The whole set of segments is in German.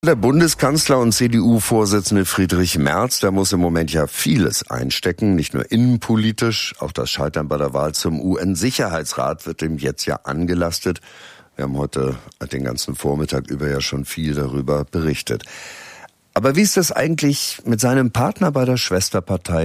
Der Bundeskanzler und CDU-Vorsitzende Friedrich Merz, der muss im Moment ja vieles einstecken, nicht nur innenpolitisch, auch das Scheitern bei der Wahl zum UN-Sicherheitsrat wird ihm jetzt ja angelastet. Wir haben heute den ganzen Vormittag über ja schon viel darüber berichtet. Aber wie ist das eigentlich mit seinem Partner bei der Schwesterpartei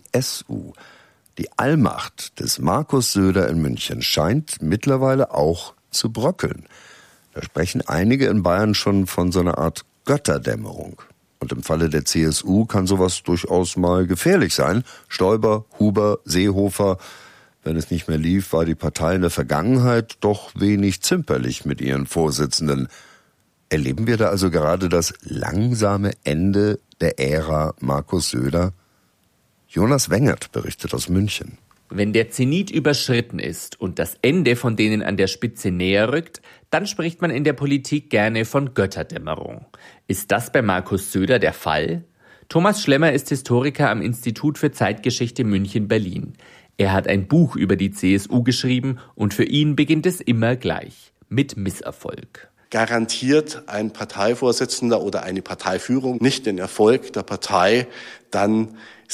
CSU? Die Allmacht des Markus Söder in München scheint mittlerweile auch zu bröckeln. Da sprechen einige in Bayern schon von so einer Art Götterdämmerung. Und im Falle der CSU kann sowas durchaus mal gefährlich sein. Stoiber, Huber, Seehofer. Wenn es nicht mehr lief, war die Partei in der Vergangenheit doch wenig zimperlich mit ihren Vorsitzenden. Erleben wir da also gerade das langsame Ende der Ära Markus Söder? Jonas Wengert berichtet aus München. Wenn der Zenit überschritten ist und das Ende von denen an der Spitze näher rückt, dann spricht man in der Politik gerne von Götterdämmerung. Ist das bei Markus Söder der Fall? Thomas Schlemmer ist Historiker am Institut für Zeitgeschichte München-Berlin. Er hat ein Buch über die CSU geschrieben und für ihn beginnt es immer gleich, mit Misserfolg. Garantiert ein Parteivorsitzender oder eine Parteiführung nicht den Erfolg der Partei, dann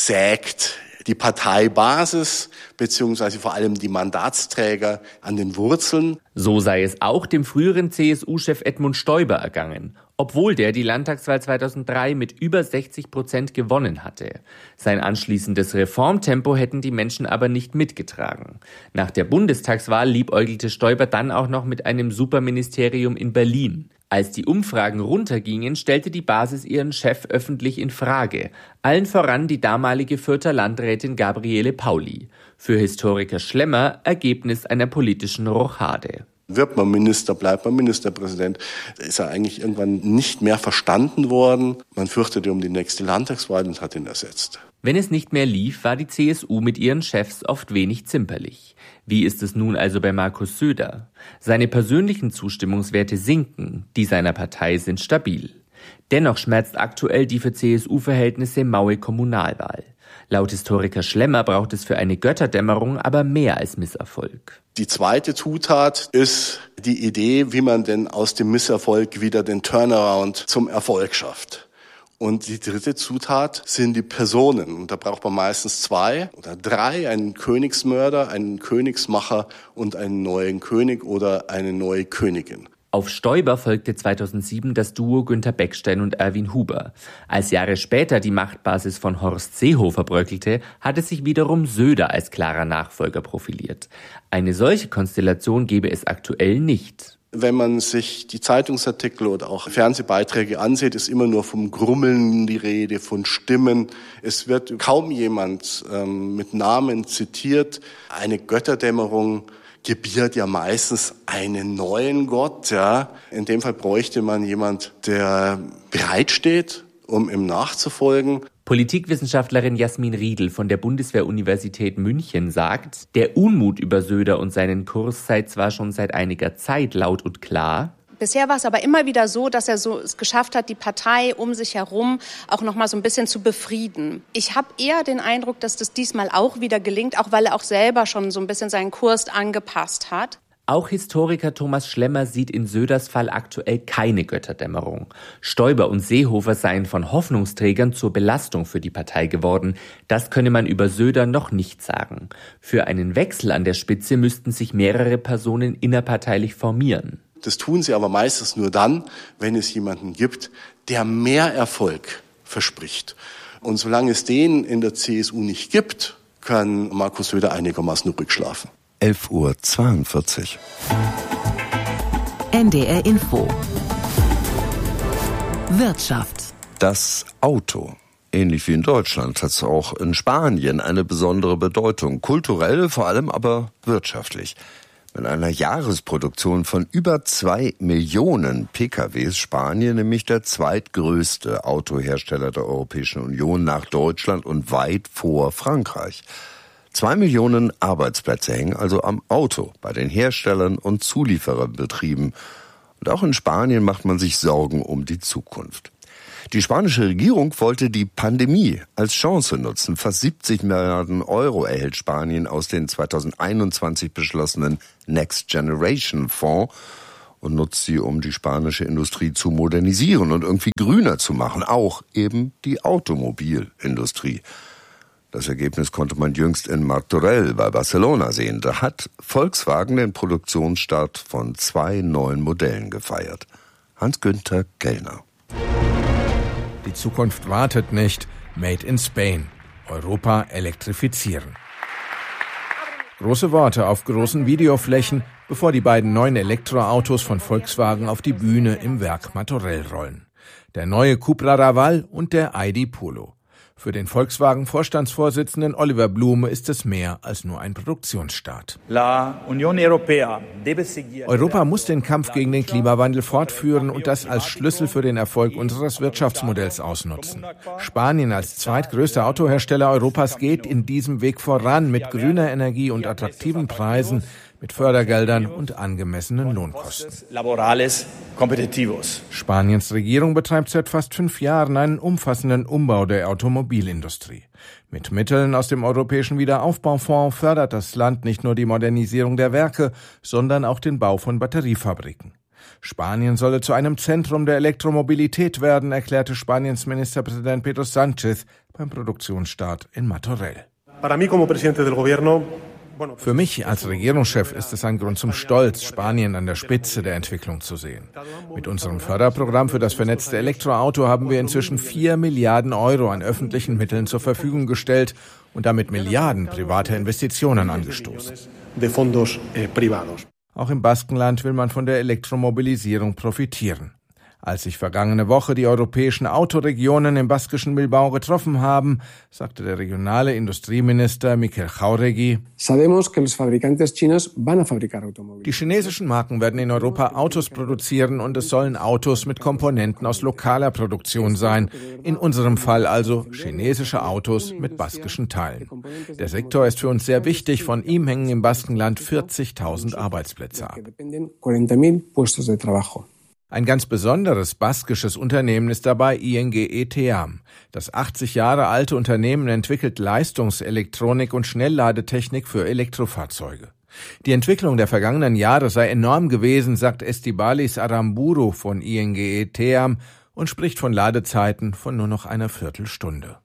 sägt die Parteibasis beziehungsweise vor allem die Mandatsträger an den Wurzeln. So sei es auch dem früheren CSU-Chef Edmund Stoiber ergangen, obwohl der die Landtagswahl 2003 mit über 60% gewonnen hatte. Sein anschließendes Reformtempo hätten die Menschen aber nicht mitgetragen. Nach der Bundestagswahl liebäugelte Stoiber dann auch noch mit einem Superministerium in Berlin. Als die Umfragen runtergingen, stellte die Basis ihren Chef öffentlich in Frage. Allen voran die damalige Fürther Landrätin Gabriele Pauli. Für Historiker Schlemmer Ergebnis einer politischen Rochade. Wird man Minister, bleibt man Ministerpräsident, ist er eigentlich irgendwann nicht mehr verstanden worden. Man fürchtete um die nächste Landtagswahl und hat ihn ersetzt. Wenn es nicht mehr lief, war die CSU mit ihren Chefs oft wenig zimperlich. Wie ist es nun also bei Markus Söder? Seine persönlichen Zustimmungswerte sinken, die seiner Partei sind stabil. Dennoch schmerzt aktuell die für CSU-Verhältnisse maue Kommunalwahl. Laut Historiker Schlemmer braucht es für eine Götterdämmerung aber mehr als Misserfolg. Die zweite Zutat ist die Idee, wie man denn aus dem Misserfolg wieder den Turnaround zum Erfolg schafft. Und die dritte Zutat sind die Personen. Und da braucht man meistens 2 oder 3, einen Königsmörder, einen Königsmacher und einen neuen König oder eine neue Königin. Auf Stoiber folgte 2007 das Duo Günther Beckstein und Erwin Huber. Als Jahre später die Machtbasis von Horst Seehofer bröckelte, hatte sich wiederum Söder als klarer Nachfolger profiliert. Eine solche Konstellation gäbe es aktuell nicht. Wenn man sich die Zeitungsartikel oder auch Fernsehbeiträge ansieht, ist immer nur vom Grummeln die Rede, von Stimmen. Es wird kaum jemand mit Namen zitiert. Eine Götterdämmerung gebiert ja meistens einen neuen Gott. Ja. In dem Fall bräuchte man jemand, der bereitsteht, um ihm nachzufolgen. Politikwissenschaftlerin Jasmin Riedl von der Bundeswehr-Universität München sagt, der Unmut über Söder und seinen Kurs sei zwar schon seit einiger Zeit laut und klar. Bisher war es aber immer wieder so, dass er es geschafft hat, die Partei um sich herum auch noch mal so ein bisschen zu befrieden. Ich habe eher den Eindruck, dass das diesmal auch wieder gelingt, auch weil er auch selber schon so ein bisschen seinen Kurs angepasst hat. Auch Historiker Thomas Schlemmer sieht in Söders Fall aktuell keine Götterdämmerung. Stoiber und Seehofer seien von Hoffnungsträgern zur Belastung für die Partei geworden. Das könne man über Söder noch nicht sagen. Für einen Wechsel an der Spitze müssten sich mehrere Personen innerparteilich formieren. Das tun sie aber meistens nur dann, wenn es jemanden gibt, der mehr Erfolg verspricht. Und solange es den in der CSU nicht gibt, kann Markus Söder einigermaßen ruhig schlafen. 11:42 Uhr. NDR Info. Wirtschaft. Das Auto. Ähnlich wie in Deutschland hat es auch in Spanien eine besondere Bedeutung. Kulturell, vor allem aber wirtschaftlich. Mit einer Jahresproduktion von über 2 Millionen Pkw ist Spanien nämlich der zweitgrößte Autohersteller der Europäischen Union nach Deutschland und weit vor Frankreich. 2 Millionen Arbeitsplätze hängen also am Auto, bei den Herstellern und Zuliefererbetrieben. Und auch in Spanien macht man sich Sorgen um die Zukunft. Die spanische Regierung wollte die Pandemie als Chance nutzen. Fast 70 Milliarden Euro erhält Spanien aus den 2021 beschlossenen Next Generation Fonds. und nutzt sie, um die spanische Industrie zu modernisieren und irgendwie grüner zu machen. Auch eben die Automobilindustrie. Das Ergebnis konnte man jüngst in Martorell bei Barcelona sehen. Da hat Volkswagen den Produktionsstart von 2 neuen Modellen gefeiert. Hans-Günther Kellner. Die Zukunft wartet nicht. Made in Spain. Europa elektrifizieren. Große Worte auf großen Videoflächen, bevor die beiden neuen Elektroautos von Volkswagen auf die Bühne im Werk Martorell rollen. Der neue Cupra Raval und der ID Polo. Für den Volkswagen-Vorstandsvorsitzenden Oliver Blume ist es mehr als nur ein Produktionsstart. Europa muss den Kampf gegen den Klimawandel fortführen und das als Schlüssel für den Erfolg unseres Wirtschaftsmodells ausnutzen. Spanien als zweitgrößter Autohersteller Europas geht in diesem Weg voran mit grüner Energie und attraktiven Preisen, mit Fördergeldern und angemessenen Lohnkosten. Spaniens Regierung betreibt seit fast 5 Jahren einen umfassenden Umbau der Automobilindustrie. Mit Mitteln aus dem Europäischen Wiederaufbaufonds fördert das Land nicht nur die Modernisierung der Werke, sondern auch den Bau von Batteriefabriken. Spanien solle zu einem Zentrum der Elektromobilität werden, erklärte Spaniens Ministerpräsident Pedro Sánchez beim Produktionsstart in Martorell. Für mich als Regierungschef ist es ein Grund zum Stolz, Spanien an der Spitze der Entwicklung zu sehen. Mit unserem Förderprogramm für das vernetzte Elektroauto haben wir inzwischen 4 Milliarden Euro an öffentlichen Mitteln zur Verfügung gestellt und damit Milliarden privater Investitionen angestoßen. Auch im Baskenland will man von der Elektromobilisierung profitieren. Als sich vergangene Woche die europäischen Autoregionen im baskischen Bilbao getroffen haben, sagte der regionale Industrieminister Mikel Jáuregui: Die chinesischen Marken werden in Europa Autos produzieren und es sollen Autos mit Komponenten aus lokaler Produktion sein. In unserem Fall also chinesische Autos mit baskischen Teilen. Der Sektor ist für uns sehr wichtig. Von ihm hängen im Baskenland 40.000 Arbeitsplätze ab. Ein ganz besonderes baskisches Unternehmen ist dabei INGE TEAM. Das 80 Jahre alte Unternehmen entwickelt Leistungselektronik und Schnellladetechnik für Elektrofahrzeuge. Die Entwicklung der vergangenen Jahre sei enorm gewesen, sagt Estibalis Aramburu von INGE TEAM und spricht von Ladezeiten von nur noch einer Viertelstunde.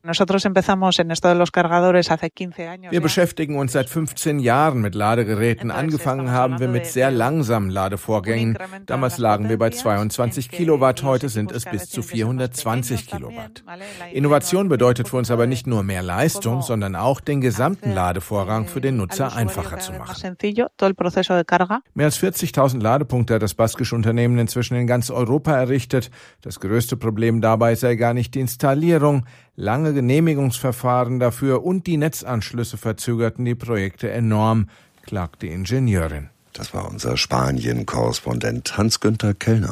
Wir beschäftigen uns seit 15 Jahren mit Ladegeräten. Angefangen haben wir mit sehr langsamen Ladevorgängen. Damals lagen wir bei 22 Kilowatt, heute sind es bis zu 420 Kilowatt. Innovation bedeutet für uns aber nicht nur mehr Leistung, sondern auch den gesamten Ladevorgang für den Nutzer einfacher zu machen. Mehr als 40.000 Ladepunkte hat das baskische Unternehmen inzwischen in ganz Europa errichtet. Das größte Problem dabei sei gar nicht die Installierung. Lange Genehmigungsverfahren dafür und die Netzanschlüsse verzögerten die Projekte enorm, klagt die Ingenieurin. Das war unser Spanien-Korrespondent Hans-Günther Kellner.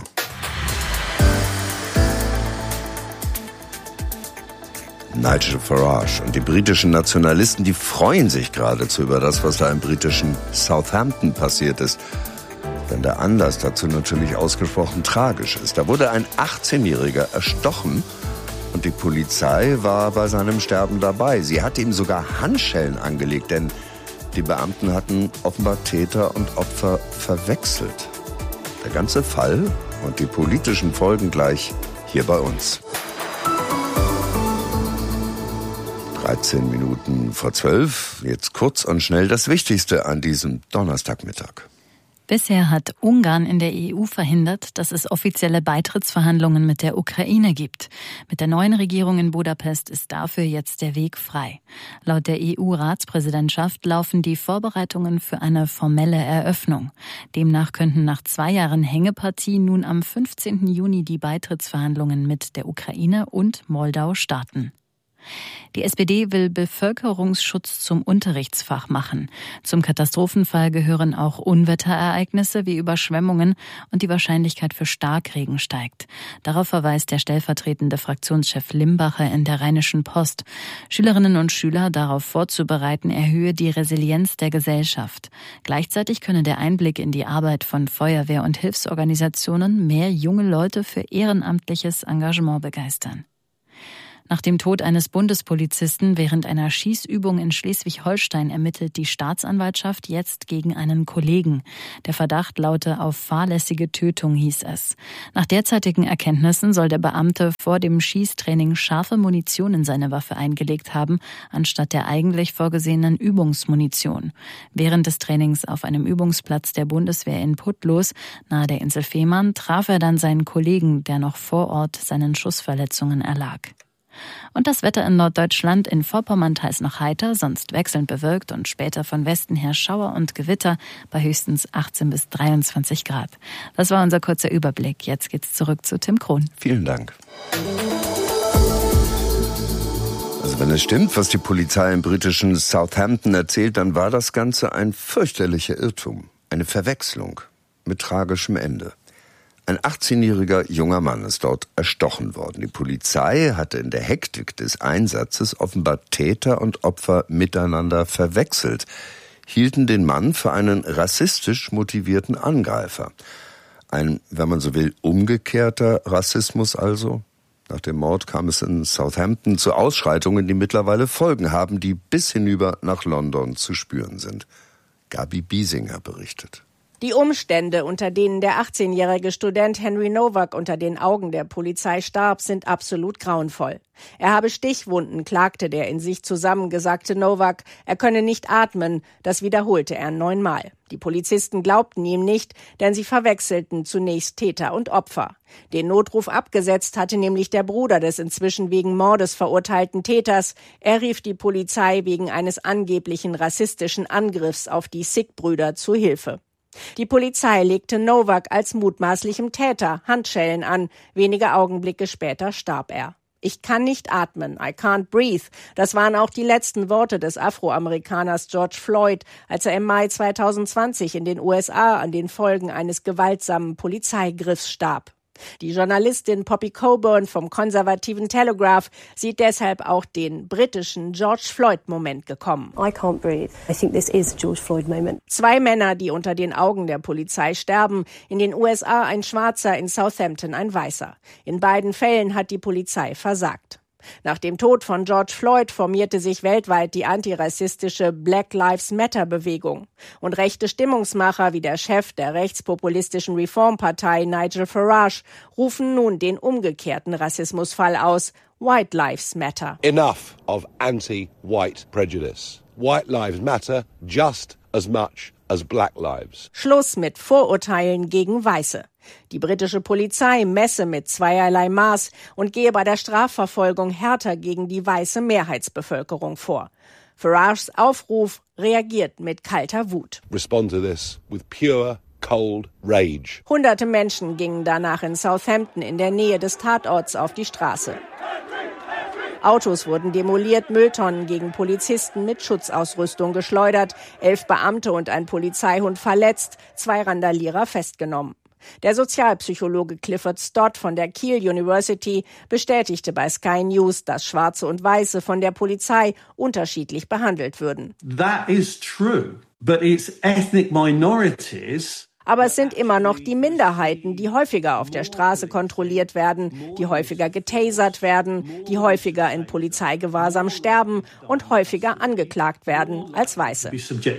Nigel Farage und die britischen Nationalisten, die freuen sich geradezu über das, was da im britischen Southampton passiert ist. Denn der Anlass dazu natürlich ausgesprochen tragisch ist. Da wurde ein 18-Jähriger erstochen und die Polizei war bei seinem Sterben dabei. Sie hatte ihm sogar Handschellen angelegt, denn die Beamten hatten offenbar Täter und Opfer verwechselt. Der ganze Fall und die politischen Folgen gleich hier bei uns. 13 Minuten vor 12, jetzt kurz und schnell das Wichtigste an diesem Donnerstagmittag. Bisher hat Ungarn in der EU verhindert, dass es offizielle Beitrittsverhandlungen mit der Ukraine gibt. Mit der neuen Regierung in Budapest ist dafür jetzt der Weg frei. Laut der EU-Ratspräsidentschaft laufen die Vorbereitungen für eine formelle Eröffnung. Demnach könnten nach 2 Jahren Hängepartie nun am 15. Juni die Beitrittsverhandlungen mit der Ukraine und Moldau starten. Die SPD will Bevölkerungsschutz zum Unterrichtsfach machen. Zum Katastrophenfall gehören auch Unwetterereignisse wie Überschwemmungen und die Wahrscheinlichkeit für Starkregen steigt. Darauf verweist der stellvertretende Fraktionschef Limbacher in der Rheinischen Post. Schülerinnen und Schüler darauf vorzubereiten, erhöhe die Resilienz der Gesellschaft. Gleichzeitig könne der Einblick in die Arbeit von Feuerwehr- und Hilfsorganisationen mehr junge Leute für ehrenamtliches Engagement begeistern. Nach dem Tod eines Bundespolizisten während einer Schießübung in Schleswig-Holstein ermittelt die Staatsanwaltschaft jetzt gegen einen Kollegen. Der Verdacht laute auf fahrlässige Tötung, hieß es. Nach derzeitigen Erkenntnissen soll der Beamte vor dem Schießtraining scharfe Munition in seine Waffe eingelegt haben, anstatt der eigentlich vorgesehenen Übungsmunition. Während des Trainings auf einem Übungsplatz der Bundeswehr in Putlos, nahe der Insel Fehmarn, traf er dann seinen Kollegen, der noch vor Ort seinen Schussverletzungen erlag. Und das Wetter in Norddeutschland, in Vorpommern teils noch heiter, sonst wechselnd bewölkt und später von Westen her Schauer und Gewitter bei höchstens 18 bis 23 Grad. Das war unser kurzer Überblick. Jetzt geht's zurück zu Tim Krohn. Vielen Dank. Also wenn es stimmt, was die Polizei im britischen Southampton erzählt, dann war das Ganze ein fürchterlicher Irrtum. Eine Verwechslung mit tragischem Ende. Ein 18-jähriger junger Mann ist dort erstochen worden. Die Polizei hatte in der Hektik des Einsatzes offenbar Täter und Opfer miteinander verwechselt, hielten den Mann für einen rassistisch motivierten Angreifer. Ein, wenn man so will, umgekehrter Rassismus also. Nach dem Mord kam es in Southampton zu Ausschreitungen, die mittlerweile Folgen haben, die bis hinüber nach London zu spüren sind. Gabi Biesinger berichtet. Die Umstände, unter denen der 18-jährige Student Henry Nowak unter den Augen der Polizei starb, sind absolut grauenvoll. Er habe Stichwunden, klagte der in sich zusammengesackte Nowak. Er könne nicht atmen, das wiederholte er 9-mal. Die Polizisten glaubten ihm nicht, denn sie verwechselten zunächst Täter und Opfer. Den Notruf abgesetzt hatte nämlich der Bruder des inzwischen wegen Mordes verurteilten Täters. Er rief die Polizei wegen eines angeblichen rassistischen Angriffs auf die Sikh-Brüder zu Hilfe. Die Polizei legte Nowak als mutmaßlichem Täter Handschellen an. Wenige Augenblicke später starb er. Ich kann nicht atmen, I can't breathe. Das waren auch die letzten Worte des Afroamerikaners George Floyd, als er im Mai 2020 in den USA an den Folgen eines gewaltsamen Polizeigriffs starb. Die Journalistin Poppy Coburn vom konservativen Telegraph sieht deshalb auch den britischen George Floyd-Moment gekommen. I can't breathe. I think this is a George Floyd moment. 2 Männer, die unter den Augen der Polizei sterben. In den USA ein Schwarzer, in Southampton ein Weißer. In beiden Fällen hat die Polizei versagt. Nach dem Tod von George Floyd formierte sich weltweit die antirassistische Black Lives Matter Bewegung. Und rechte Stimmungsmacher wie der Chef der rechtspopulistischen Reformpartei Nigel Farage rufen nun den umgekehrten Rassismusfall aus: White Lives Matter. Enough of anti-white prejudice. White lives matter just as much as black lives. Schluss mit Vorurteilen gegen Weiße. Die britische Polizei messe mit zweierlei Maß und gehe bei der Strafverfolgung härter gegen die weiße Mehrheitsbevölkerung vor. Farages Aufruf reagiert mit kalter Wut. Respond to this with pure, cold rage. Hunderte Menschen gingen danach in Southampton in der Nähe des Tatorts auf die Straße. Autos wurden demoliert, Mülltonnen gegen Polizisten mit Schutzausrüstung geschleudert, 11 Beamte und ein Polizeihund verletzt, 2 Randalierer festgenommen. Der Sozialpsychologe Clifford Stott von der Keele University bestätigte bei Sky News, dass Schwarze und Weiße von der Polizei unterschiedlich behandelt würden. That is true, but it's ethnic minorities. Aber es sind immer noch die Minderheiten, die häufiger auf der Straße kontrolliert werden, die häufiger getasert werden, die häufiger in Polizeigewahrsam sterben und häufiger angeklagt werden als Weiße.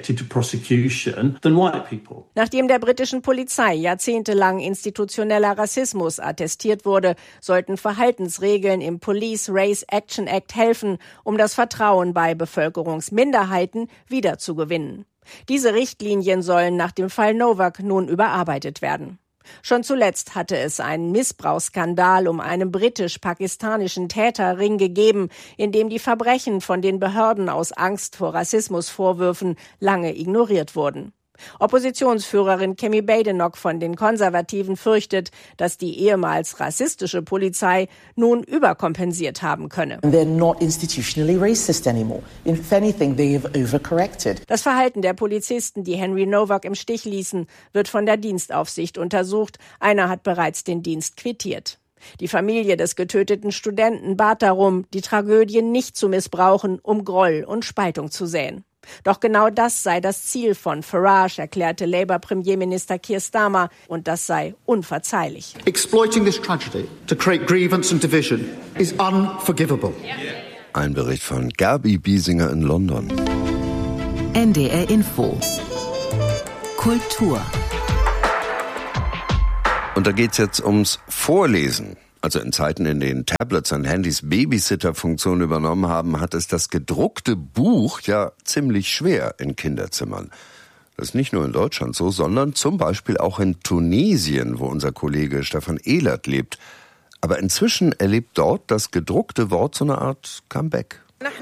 Nachdem der britischen Polizei jahrzehntelang institutioneller Rassismus attestiert wurde, sollten Verhaltensregeln im Police Race Action Act helfen, um das Vertrauen bei Bevölkerungsminderheiten wiederzugewinnen. Diese Richtlinien sollen nach dem Fall Nowak nun überarbeitet werden. Schon zuletzt hatte es einen Missbrauchsskandal um einen britisch-pakistanischen Täterring gegeben, in dem die Verbrechen von den Behörden aus Angst vor Rassismusvorwürfen lange ignoriert wurden. Oppositionsführerin Kemi Badenoch von den Konservativen fürchtet, dass die ehemals rassistische Polizei nun überkompensiert haben könne. They're not institutionally racist anymore. If anything, they have overcorrected. Das Verhalten der Polizisten, die Henry Nowak im Stich ließen, wird von der Dienstaufsicht untersucht. Einer hat bereits den Dienst quittiert. Die Familie des getöteten Studenten bat darum, die Tragödie nicht zu missbrauchen, um Groll und Spaltung zu säen. Doch genau das sei das Ziel von Farage, erklärte Labour-Premierminister Keir Starmer, und das sei unverzeihlich. Exploiting this tragedy to create grievance and division is unforgivable. Ein Bericht von Gabi Biesinger in London. NDR Info. Kultur. Und da geht's jetzt ums Vorlesen. Also in Zeiten, in denen Tablets und Handys Babysitter-Funktionen übernommen haben, hat es das gedruckte Buch ja ziemlich schwer in Kinderzimmern. Das ist nicht nur in Deutschland so, sondern zum Beispiel auch in Tunesien, wo unser Kollege Stefan Ehlert lebt. Aber inzwischen erlebt dort das gedruckte Wort so eine Art Comeback.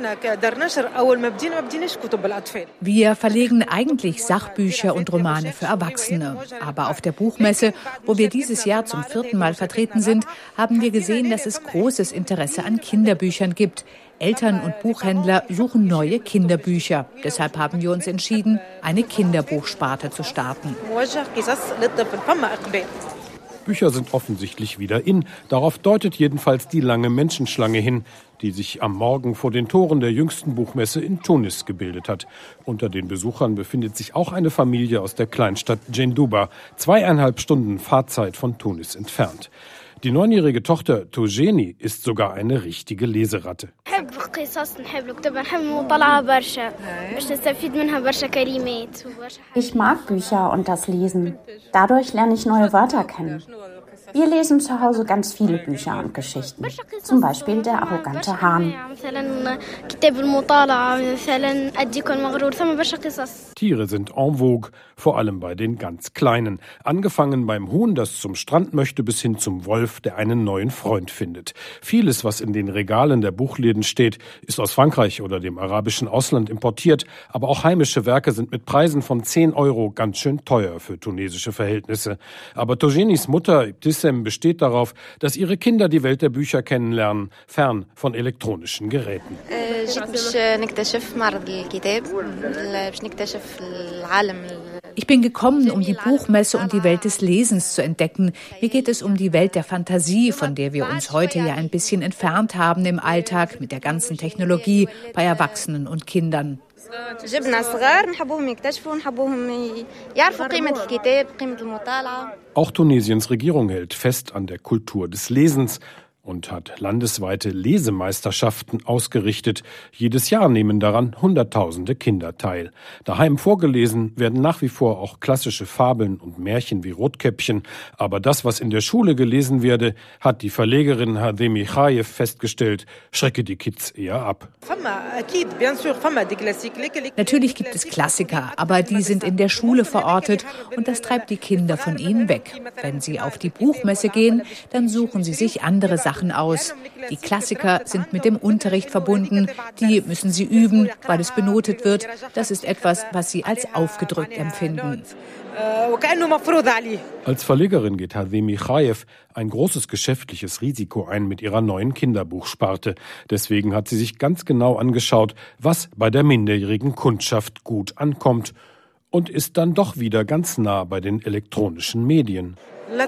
Wir verlegen eigentlich Sachbücher und Romane für Erwachsene. Aber auf der Buchmesse, wo wir dieses Jahr zum 4. Mal vertreten sind, haben wir gesehen, dass es großes Interesse an Kinderbüchern gibt. Eltern und Buchhändler suchen neue Kinderbücher. Deshalb haben wir uns entschieden, eine Kinderbuchsparte zu starten. Bücher sind offensichtlich wieder in. Darauf deutet jedenfalls die lange Menschenschlange hin, die sich am Morgen vor den Toren der jüngsten Buchmesse in Tunis gebildet hat. Unter den Besuchern befindet sich auch eine Familie aus der Kleinstadt Djendouba, 2,5 Stunden Fahrzeit von Tunis entfernt. Die 9-jährige Tochter Toujeni ist sogar eine richtige Leseratte. Ich mag Bücher und das Lesen. Dadurch lerne ich neue Wörter kennen. Wir lesen zu Hause ganz viele Bücher und Geschichten. Zum Beispiel Der arrogante Hahn. Tiere sind en vogue, vor allem bei den ganz Kleinen. Angefangen beim Huhn, das zum Strand möchte, bis hin zum Wolf, der einen neuen Freund findet. Vieles, was in den Regalen der Buchläden steht, ist aus Frankreich oder dem arabischen Ausland importiert. Aber auch heimische Werke sind mit Preisen von 10 € ganz schön teuer für tunesische Verhältnisse. Aber Toujenis Mutter Ibtissem besteht darauf, dass ihre Kinder die Welt der Bücher kennenlernen, fern von elektronischen Geräten. Ich bin gekommen, um die Buchmesse und die Welt des Lesens zu entdecken. Mir geht es um die Welt der Fantasie, von der wir uns heute ja ein bisschen entfernt haben im Alltag mit der ganzen Technologie bei Erwachsenen und Kindern. Auch Tunesiens Regierung hält fest an der Kultur des Lesens und hat landesweite Lesemeisterschaften ausgerichtet. Jedes Jahr nehmen daran Hunderttausende Kinder teil. Daheim vorgelesen werden nach wie vor auch klassische Fabeln und Märchen wie Rotkäppchen. Aber das, was in der Schule gelesen werde, hat die Verlegerin Hademi Khayev festgestellt, schrecke die Kids eher ab. Natürlich gibt es Klassiker, aber die sind in der Schule verortet und das treibt die Kinder von ihnen weg. Wenn sie auf die Buchmesse gehen, dann suchen sie sich andere Sachen aus. Die Klassiker sind mit dem Unterricht verbunden, die müssen sie üben, weil es benotet wird. Das ist etwas, was sie als aufgedrückt empfinden. Als Verlegerin geht Hademi Khayev ein großes geschäftliches Risiko ein mit ihrer neuen Kinderbuchsparte. Deswegen hat sie sich ganz genau angeschaut, was bei der minderjährigen Kundschaft gut ankommt und ist dann doch wieder ganz nah bei den elektronischen Medien.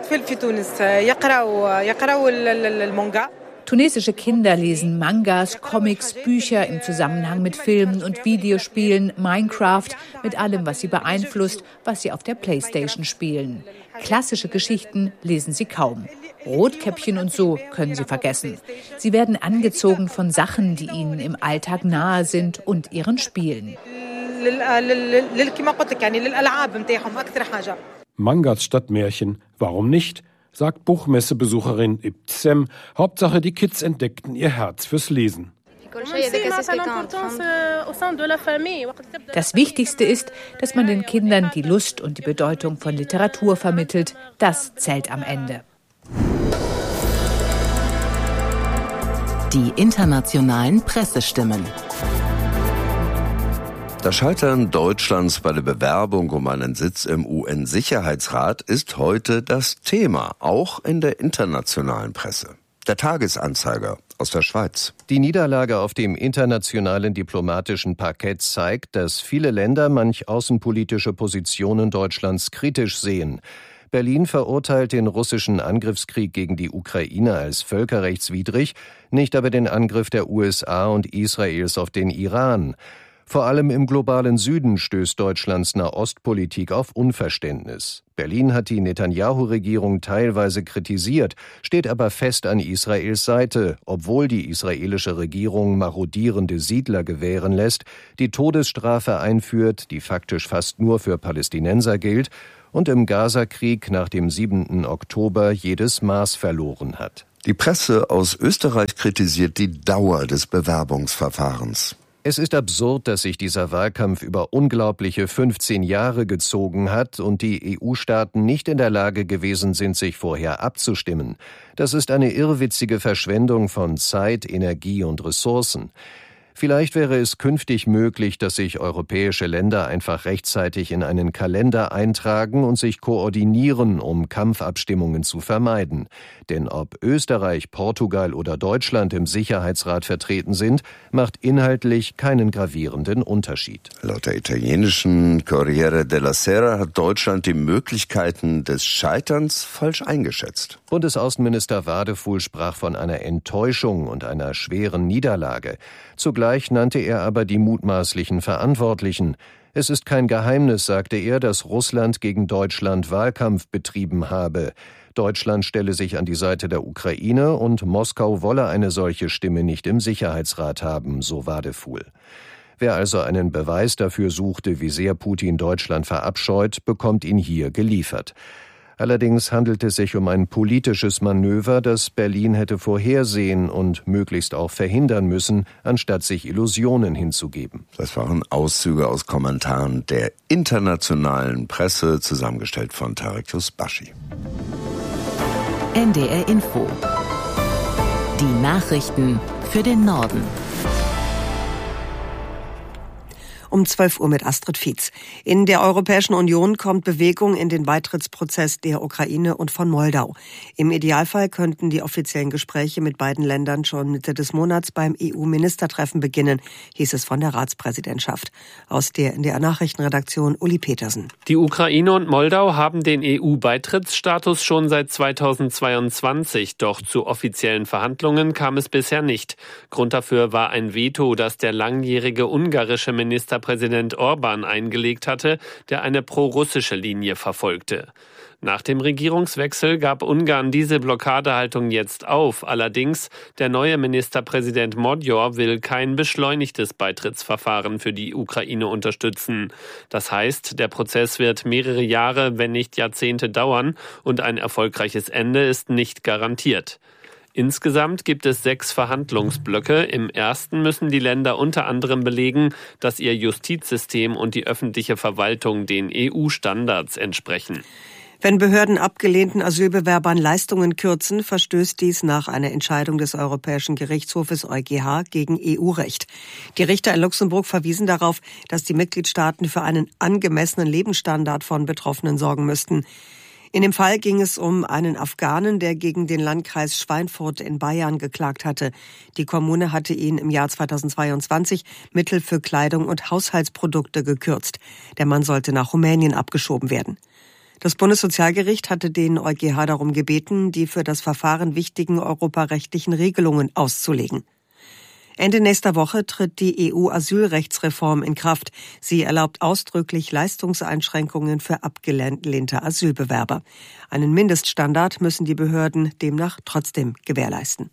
Tunesische Kinder lesen Mangas, Comics, Bücher im Zusammenhang mit Filmen und Videospielen, Minecraft, mit allem, was sie beeinflusst, was sie auf der Playstation spielen. Klassische Geschichten lesen sie kaum. Rotkäppchen und so können sie vergessen. Sie werden angezogen von Sachen, die ihnen im Alltag nahe sind und ihren Spielen. Mangas statt Märchen, warum nicht? Sagt Buchmessebesucherin Ibtissem. Hauptsache, die Kids entdeckten ihr Herz fürs Lesen. Das Wichtigste ist, dass man den Kindern die Lust und die Bedeutung von Literatur vermittelt. Das zählt am Ende. Die internationalen Pressestimmen. Das Scheitern Deutschlands bei der Bewerbung um einen Sitz im UN-Sicherheitsrat ist heute das Thema, auch in der internationalen Presse. Der Tagesanzeiger aus der Schweiz. Die Niederlage auf dem internationalen diplomatischen Parkett zeigt, dass viele Länder manch außenpolitische Positionen Deutschlands kritisch sehen. Berlin verurteilt den russischen Angriffskrieg gegen die Ukraine als völkerrechtswidrig, nicht aber den Angriff der USA und Israels auf den Iran. Vor allem im globalen Süden stößt Deutschlands Nahostpolitik auf Unverständnis. Berlin hat die Netanyahu-Regierung teilweise kritisiert, steht aber fest an Israels Seite, obwohl die israelische Regierung marodierende Siedler gewähren lässt, die Todesstrafe einführt, die faktisch fast nur für Palästinenser gilt und im Gaza-Krieg nach dem 7. Oktober jedes Maß verloren hat. Die Presse aus Österreich kritisiert die Dauer des Bewerbungsverfahrens. Es ist absurd, dass sich dieser Wahlkampf über unglaubliche 15 Jahre gezogen hat und die EU-Staaten nicht in der Lage gewesen sind, sich vorher abzustimmen. Das ist eine irrwitzige Verschwendung von Zeit, Energie und Ressourcen. Vielleicht wäre es künftig möglich, dass sich europäische Länder einfach rechtzeitig in einen Kalender eintragen und sich koordinieren, um Kampfabstimmungen zu vermeiden. Denn ob Österreich, Portugal oder Deutschland im Sicherheitsrat vertreten sind, macht inhaltlich keinen gravierenden Unterschied. Laut der italienischen Corriere della Sera hat Deutschland die Möglichkeiten des Scheiterns falsch eingeschätzt. Bundesaußenminister Wadefuhl sprach von einer Enttäuschung und einer schweren Niederlage. Zugleich nannte er aber die mutmaßlichen Verantwortlichen. Es ist kein Geheimnis, sagte er, dass Russland gegen Deutschland Wahlkampf betrieben habe. Deutschland stelle sich an die Seite der Ukraine und Moskau wolle eine solche Stimme nicht im Sicherheitsrat haben, so Wadefuhl. Wer also einen Beweis dafür suchte, wie sehr Putin Deutschland verabscheut, bekommt ihn hier geliefert. Allerdings handelt es sich um ein politisches Manöver, das Berlin hätte vorhersehen und möglichst auch verhindern müssen, anstatt sich Illusionen hinzugeben. Das waren Auszüge aus Kommentaren der internationalen Presse, zusammengestellt von Tarek Yusbashi. NDR Info. Die Nachrichten für den Norden. Um 12 Uhr mit Astrid Fietz. In der Europäischen Union kommt Bewegung in den Beitrittsprozess der Ukraine und von Moldau. Im Idealfall könnten die offiziellen Gespräche mit beiden Ländern schon Mitte des Monats beim EU-Ministertreffen beginnen, hieß es von der Ratspräsidentschaft. Aus der NDR-Nachrichtenredaktion Uli Petersen. Die Ukraine und Moldau haben den EU-Beitrittsstatus schon seit 2022, doch zu offiziellen Verhandlungen kam es bisher nicht. Grund dafür war ein Veto, das der langjährige ungarische Ministerpräsident Orban eingelegt hatte, der eine pro-russische Linie verfolgte. Nach dem Regierungswechsel gab Ungarn diese Blockadehaltung jetzt auf. Allerdings, der neue Ministerpräsident Magyar will kein beschleunigtes Beitrittsverfahren für die Ukraine unterstützen. Das heißt, der Prozess wird mehrere Jahre, wenn nicht Jahrzehnte dauern und ein erfolgreiches Ende ist nicht garantiert. Insgesamt gibt es 6 Verhandlungsblöcke. Im ersten müssen die Länder unter anderem belegen, dass ihr Justizsystem und die öffentliche Verwaltung den EU-Standards entsprechen. Wenn Behörden abgelehnten Asylbewerbern Leistungen kürzen, verstößt dies nach einer Entscheidung des Europäischen Gerichtshofes EuGH gegen EU-Recht. Die Richter in Luxemburg verwiesen darauf, dass die Mitgliedstaaten für einen angemessenen Lebensstandard von Betroffenen sorgen müssten. In dem Fall ging es um einen Afghanen, der gegen den Landkreis Schweinfurt in Bayern geklagt hatte. Die Kommune hatte ihn im Jahr 2022 Mittel für Kleidung und Haushaltsprodukte gekürzt. Der Mann sollte nach Rumänien abgeschoben werden. Das Bundessozialgericht hatte den EuGH darum gebeten, die für das Verfahren wichtigen europarechtlichen Regelungen auszulegen. Ende nächster Woche tritt die EU-Asylrechtsreform in Kraft. Sie erlaubt ausdrücklich Leistungseinschränkungen für abgelehnte Asylbewerber. Einen Mindeststandard müssen die Behörden demnach trotzdem gewährleisten.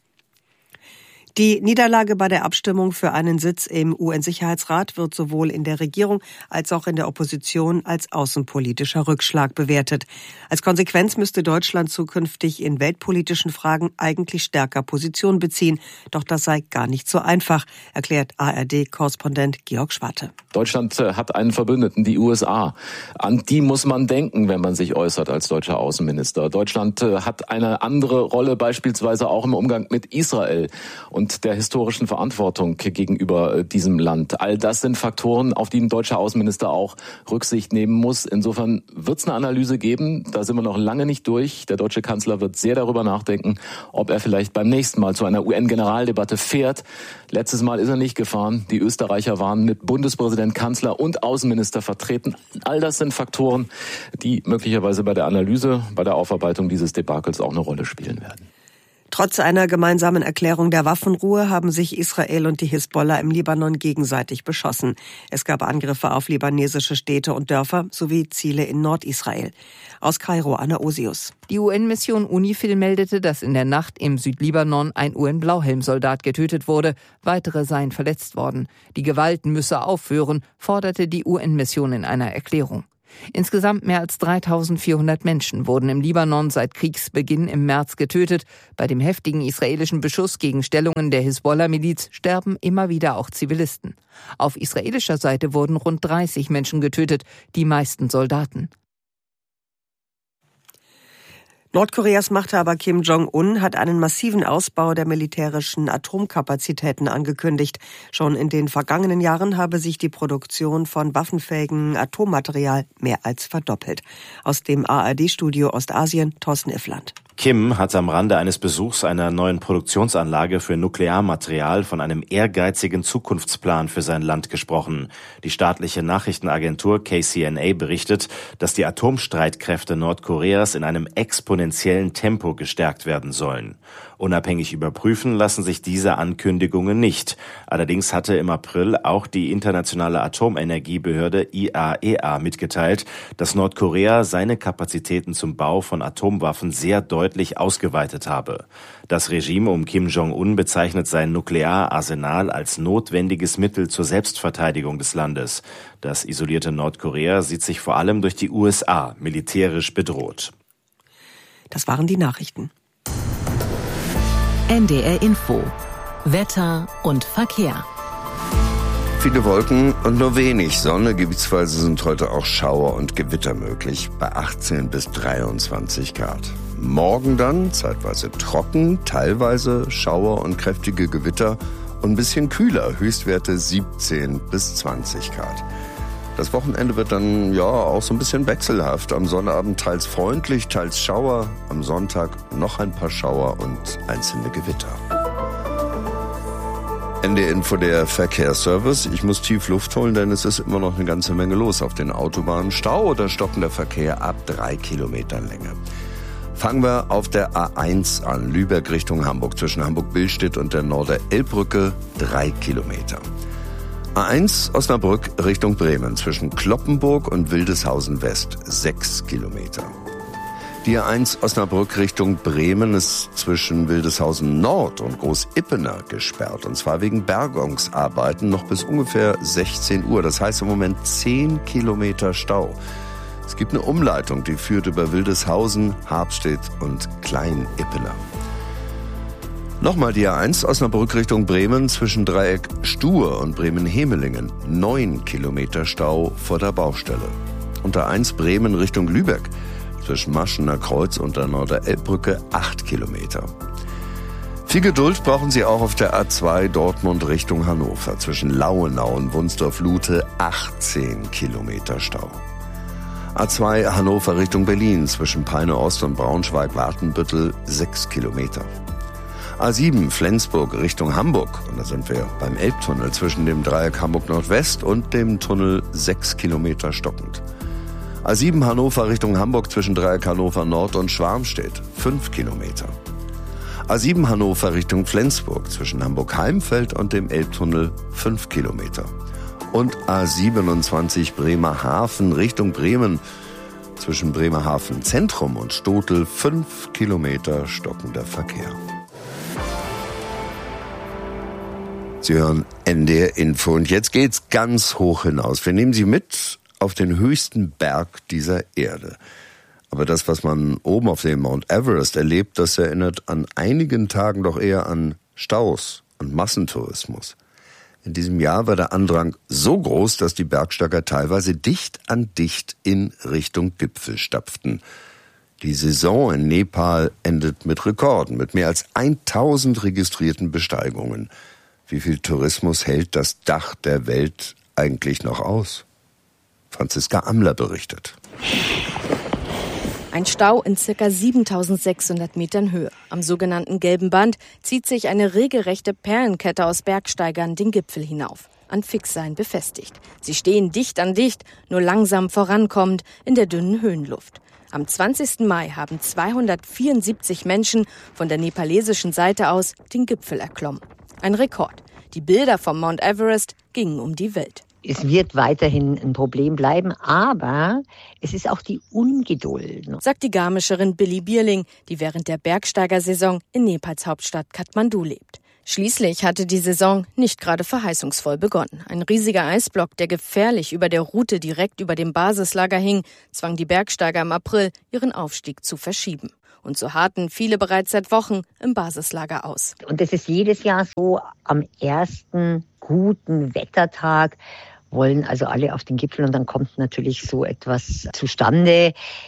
Die Niederlage bei der Abstimmung für einen Sitz im UN-Sicherheitsrat wird sowohl in der Regierung als auch in der Opposition als außenpolitischer Rückschlag bewertet. Als Konsequenz müsste Deutschland zukünftig in weltpolitischen Fragen eigentlich stärker Position beziehen. Doch das sei gar nicht so einfach, erklärt ARD-Korrespondent Georg Schwarte. Deutschland hat einen Verbündeten, die USA. An die muss man denken, wenn man sich äußert als deutscher Außenminister. Deutschland hat eine andere Rolle beispielsweise auch im Umgang mit Israel und der historischen Verantwortung gegenüber diesem Land. All das sind Faktoren, auf die ein deutscher Außenminister auch Rücksicht nehmen muss. Insofern wird es eine Analyse geben. Da sind wir noch lange nicht durch. Der deutsche Kanzler wird sehr darüber nachdenken, ob er vielleicht beim nächsten Mal zu einer UN-Generaldebatte fährt. Letztes Mal ist er nicht gefahren. Die Österreicher waren mit Bundespräsident, Kanzler und Außenminister vertreten. All das sind Faktoren, die möglicherweise bei der Analyse, bei der Aufarbeitung dieses Debakels auch eine Rolle spielen werden. Trotz einer gemeinsamen Erklärung der Waffenruhe haben sich Israel und die Hisbollah im Libanon gegenseitig beschossen. Es gab Angriffe auf libanesische Städte und Dörfer sowie Ziele in Nordisrael. Aus Kairo, Anna Osius. Die UN-Mission UNIFIL meldete, dass in der Nacht im Südlibanon ein UN-Blauhelm-Soldat getötet wurde. Weitere seien verletzt worden. Die Gewalt müsse aufhören, forderte die UN-Mission in einer Erklärung. Insgesamt mehr als 3.400 Menschen wurden im Libanon seit Kriegsbeginn im März getötet. Bei dem heftigen israelischen Beschuss gegen Stellungen der Hisbollah-Miliz sterben immer wieder auch Zivilisten. Auf israelischer Seite wurden rund 30 Menschen getötet, die meisten Soldaten. Nordkoreas Machthaber Kim Jong-un hat einen massiven Ausbau der militärischen Atomkapazitäten angekündigt. Schon in den vergangenen Jahren habe sich die Produktion von waffenfähigem Atommaterial mehr als verdoppelt. Aus dem ARD-Studio Ostasien, Thorsten Iffland. Kim hat am Rande eines Besuchs einer neuen Produktionsanlage für Nuklearmaterial von einem ehrgeizigen Zukunftsplan für sein Land gesprochen. Die staatliche Nachrichtenagentur KCNA berichtet, dass die Atomstreitkräfte Nordkoreas in einem exponentiellen Tempo gestärkt werden sollen. Unabhängig überprüfen lassen sich diese Ankündigungen nicht. Allerdings hatte im April auch die internationale Atomenergiebehörde IAEA mitgeteilt, dass Nordkorea seine Kapazitäten zum Bau von Atomwaffen sehr deutlich ausgeweitet habe. Das Regime um Kim Jong-un bezeichnet sein Nukleararsenal als notwendiges Mittel zur Selbstverteidigung des Landes. Das isolierte Nordkorea sieht sich vor allem durch die USA militärisch bedroht. Das waren die Nachrichten. NDR Info. Wetter und Verkehr. Viele Wolken und nur wenig Sonne. Gebietsweise sind heute auch Schauer und Gewitter möglich bei 18 bis 23 Grad. Morgen dann zeitweise trocken, teilweise Schauer und kräftige Gewitter und ein bisschen kühler, Höchstwerte 17 bis 20 Grad. Das Wochenende wird dann auch so ein bisschen wechselhaft. Am Sonnabend teils freundlich, teils Schauer. Am Sonntag noch ein paar Schauer und einzelne Gewitter. NDR Info, der Verkehrsservice. Ich muss tief Luft holen, denn es ist immer noch eine ganze Menge los auf den Autobahnen. Stau oder stockender Verkehr ab 3 Kilometern Länge. Fangen wir auf der A1 an. Lübeck Richtung Hamburg. Zwischen Hamburg-Billstedt und der Norder-Elbbrücke 3 Kilometer. A1 Osnabrück Richtung Bremen zwischen Kloppenburg und Wildeshausen West 6 Kilometer. Die A1 Osnabrück Richtung Bremen ist zwischen Wildeshausen Nord und Großippener gesperrt. Und zwar wegen Bergungsarbeiten noch bis ungefähr 16 Uhr. Das heißt im Moment 10 Kilometer Stau. Es gibt eine Umleitung, die führt über Wildeshausen, Habstedt und Kleinippener. Nochmal die A1 Osnabrück Richtung Bremen zwischen Dreieck Stuhr und Bremen-Hemelingen. 9 Kilometer Stau vor der Baustelle. Und A1 Bremen Richtung Lübeck zwischen Maschener Kreuz und der Norder-Elbbrücke 8 Kilometer. Viel Geduld brauchen Sie auch auf der A2 Dortmund Richtung Hannover. Zwischen Lauenau und Wunsdorf-Lute 18 Kilometer Stau. A2 Hannover Richtung Berlin zwischen Peine Ost und Braunschweig-Wartenbüttel 6 Kilometer. A7 Flensburg Richtung Hamburg, und da sind wir beim Elbtunnel zwischen dem Dreieck Hamburg Nordwest und dem Tunnel 6 Kilometer stockend. A7 Hannover Richtung Hamburg zwischen Dreieck Hannover Nord und Schwarmstedt 5 Kilometer. A7 Hannover Richtung Flensburg zwischen Hamburg-Heimfeld und dem Elbtunnel 5 Kilometer. Und A27 Bremerhaven Richtung Bremen zwischen Bremerhaven Zentrum und Stotel 5 Kilometer stockender Verkehr. Sie hören NDR Info und jetzt geht's ganz hoch hinaus. Wir nehmen Sie mit auf den höchsten Berg dieser Erde. Aber das, was man oben auf dem Mount Everest erlebt, das erinnert an einigen Tagen doch eher an Staus und Massentourismus. In diesem Jahr war der Andrang so groß, dass die Bergsteiger teilweise dicht an dicht in Richtung Gipfel stapften. Die Saison in Nepal endet mit Rekorden, mit mehr als 1000 registrierten Besteigungen. Wie viel Tourismus hält das Dach der Welt eigentlich noch aus? Franziska Amler berichtet. Ein Stau in ca. 7600 Metern Höhe. Am sogenannten Gelben Band zieht sich eine regelrechte Perlenkette aus Bergsteigern den Gipfel hinauf. An Fixseilen befestigt. Sie stehen dicht an dicht, nur langsam vorankommend in der dünnen Höhenluft. Am 20. Mai haben 274 Menschen von der nepalesischen Seite aus den Gipfel erklommen. Ein Rekord. Die Bilder vom Mount Everest gingen um die Welt. Es wird weiterhin ein Problem bleiben, aber es ist auch die Ungeduld, sagt die Garmischerin Billy Bierling, die während der Bergsteigersaison in Nepals Hauptstadt Kathmandu lebt. Schließlich hatte die Saison nicht gerade verheißungsvoll begonnen. Ein riesiger Eisblock, der gefährlich über der Route direkt über dem Basislager hing, zwang die Bergsteiger im April, ihren Aufstieg zu verschieben. Und so harrten viele bereits seit Wochen im Basislager aus. Und das ist jedes Jahr so, am ersten guten Wettertag wollen also alle auf den Gipfel und dann kommt natürlich so etwas zustande.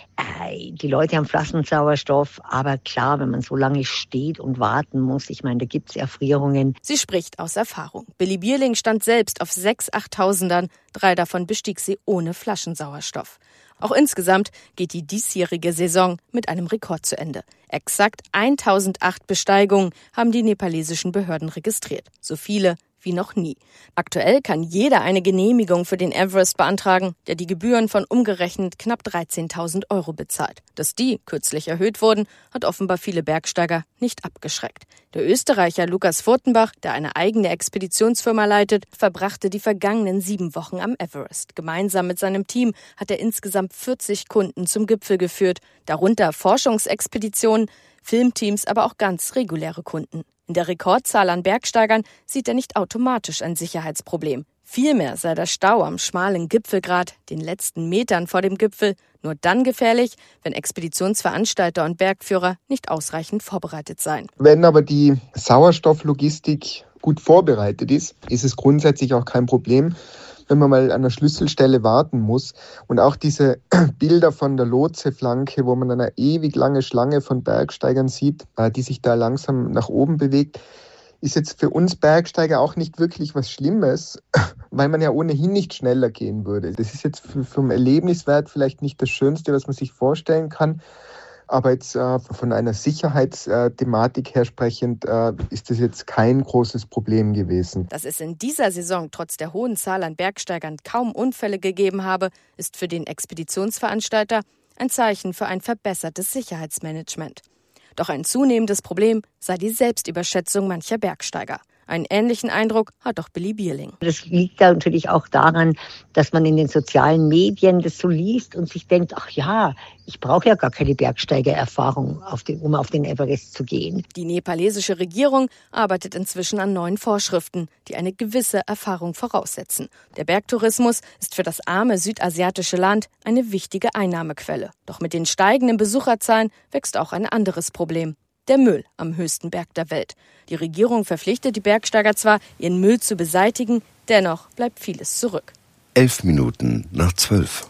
Die Leute haben Flaschensauerstoff, aber klar, wenn man so lange steht und warten muss, ich meine, da gibt es Erfrierungen. Sie spricht aus Erfahrung. Billy Bierling stand selbst auf 6 8000ern, 3 davon bestieg sie ohne Flaschensauerstoff. Auch insgesamt geht die diesjährige Saison mit einem Rekord zu Ende. Exakt 1008 Besteigungen haben die nepalesischen Behörden registriert. So viele wie noch nie. Aktuell kann jeder eine Genehmigung für den Everest beantragen, der die Gebühren von umgerechnet knapp 13.000 € bezahlt. Dass die kürzlich erhöht wurden, hat offenbar viele Bergsteiger nicht abgeschreckt. Der Österreicher Lukas Furtenbach, der eine eigene Expeditionsfirma leitet, verbrachte die vergangenen 7 Wochen am Everest. Gemeinsam mit seinem Team hat er insgesamt 40 Kunden zum Gipfel geführt, darunter Forschungsexpeditionen, Filmteams, aber auch ganz reguläre Kunden. In der Rekordzahl an Bergsteigern sieht er nicht automatisch ein Sicherheitsproblem. Vielmehr sei der Stau am schmalen Gipfelgrat, den letzten Metern vor dem Gipfel, nur dann gefährlich, wenn Expeditionsveranstalter und Bergführer nicht ausreichend vorbereitet seien. Wenn aber die Sauerstofflogistik gut vorbereitet ist, ist es grundsätzlich auch kein Problem, wenn man mal an einer Schlüsselstelle warten muss. Und auch diese Bilder von der Lotseflanke, wo man eine ewig lange Schlange von Bergsteigern sieht, die sich da langsam nach oben bewegt, ist jetzt für uns Bergsteiger auch nicht wirklich was Schlimmes, weil man ja ohnehin nicht schneller gehen würde. Das ist jetzt vom Erlebniswert vielleicht nicht das Schönste, was man sich vorstellen kann. Aber jetzt von einer Sicherheitsthematik her sprechend ist das jetzt kein großes Problem gewesen. Dass es in dieser Saison trotz der hohen Zahl an Bergsteigern kaum Unfälle gegeben habe, ist für den Expeditionsveranstalter ein Zeichen für ein verbessertes Sicherheitsmanagement. Doch ein zunehmendes Problem sei die Selbstüberschätzung mancher Bergsteiger. Einen ähnlichen Eindruck hat auch Billy Bierling. Das liegt da natürlich auch daran, dass man in den sozialen Medien das so liest und sich denkt, ach ja, ich brauche ja gar keine Bergsteigererfahrung, um auf den Everest zu gehen. Die nepalesische Regierung arbeitet inzwischen an neuen Vorschriften, die eine gewisse Erfahrung voraussetzen. Der Bergtourismus ist für das arme südasiatische Land eine wichtige Einnahmequelle. Doch mit den steigenden Besucherzahlen wächst auch ein anderes Problem. Der Müll am höchsten Berg der Welt. Die Regierung verpflichtet die Bergsteiger zwar, ihren Müll zu beseitigen, dennoch bleibt vieles zurück. 11 Minuten nach 12.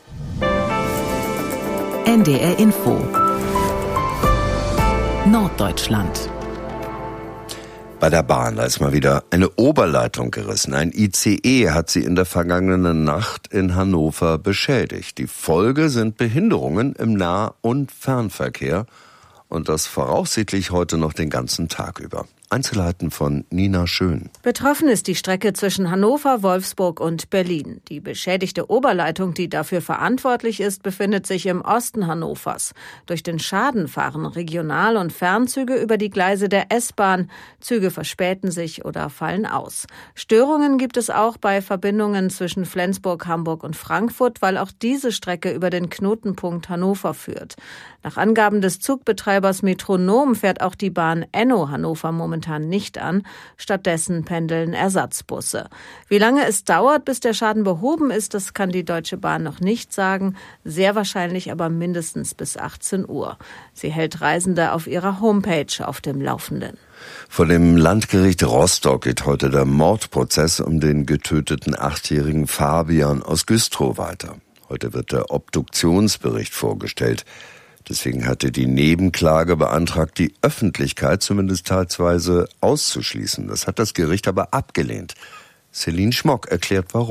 NDR Info. Norddeutschland. Bei der Bahn, da ist mal wieder eine Oberleitung gerissen. Ein ICE hat sie in der vergangenen Nacht in Hannover beschädigt. Die Folge sind Behinderungen im Nah- und Fernverkehr. Und das voraussichtlich heute noch den ganzen Tag über. Einzelheiten von Nina Schön. Betroffen ist die Strecke zwischen Hannover, Wolfsburg und Berlin. Die beschädigte Oberleitung, die dafür verantwortlich ist, befindet sich im Osten Hannovers. Durch den Schaden fahren Regional- und Fernzüge über die Gleise der S-Bahn. Züge verspäten sich oder fallen aus. Störungen gibt es auch bei Verbindungen zwischen Flensburg, Hamburg und Frankfurt, weil auch diese Strecke über den Knotenpunkt Hannover führt. Nach Angaben des Zugbetreibers Metronom fährt auch die Bahn Enno Hannover momentan nicht an. Stattdessen pendeln Ersatzbusse. Wie lange es dauert, bis der Schaden behoben ist, das kann die Deutsche Bahn noch nicht sagen. Sehr wahrscheinlich aber mindestens bis 18 Uhr. Sie hält Reisende auf ihrer Homepage auf dem Laufenden. Vor dem Landgericht Rostock geht heute der Mordprozess um den getöteten 8-jährigen Fabian aus Güstrow weiter. Heute wird der Obduktionsbericht vorgestellt. Deswegen hatte die Nebenklage beantragt, die Öffentlichkeit zumindest teilweise auszuschließen. Das hat das Gericht aber abgelehnt. Celine Schmock erklärt, warum.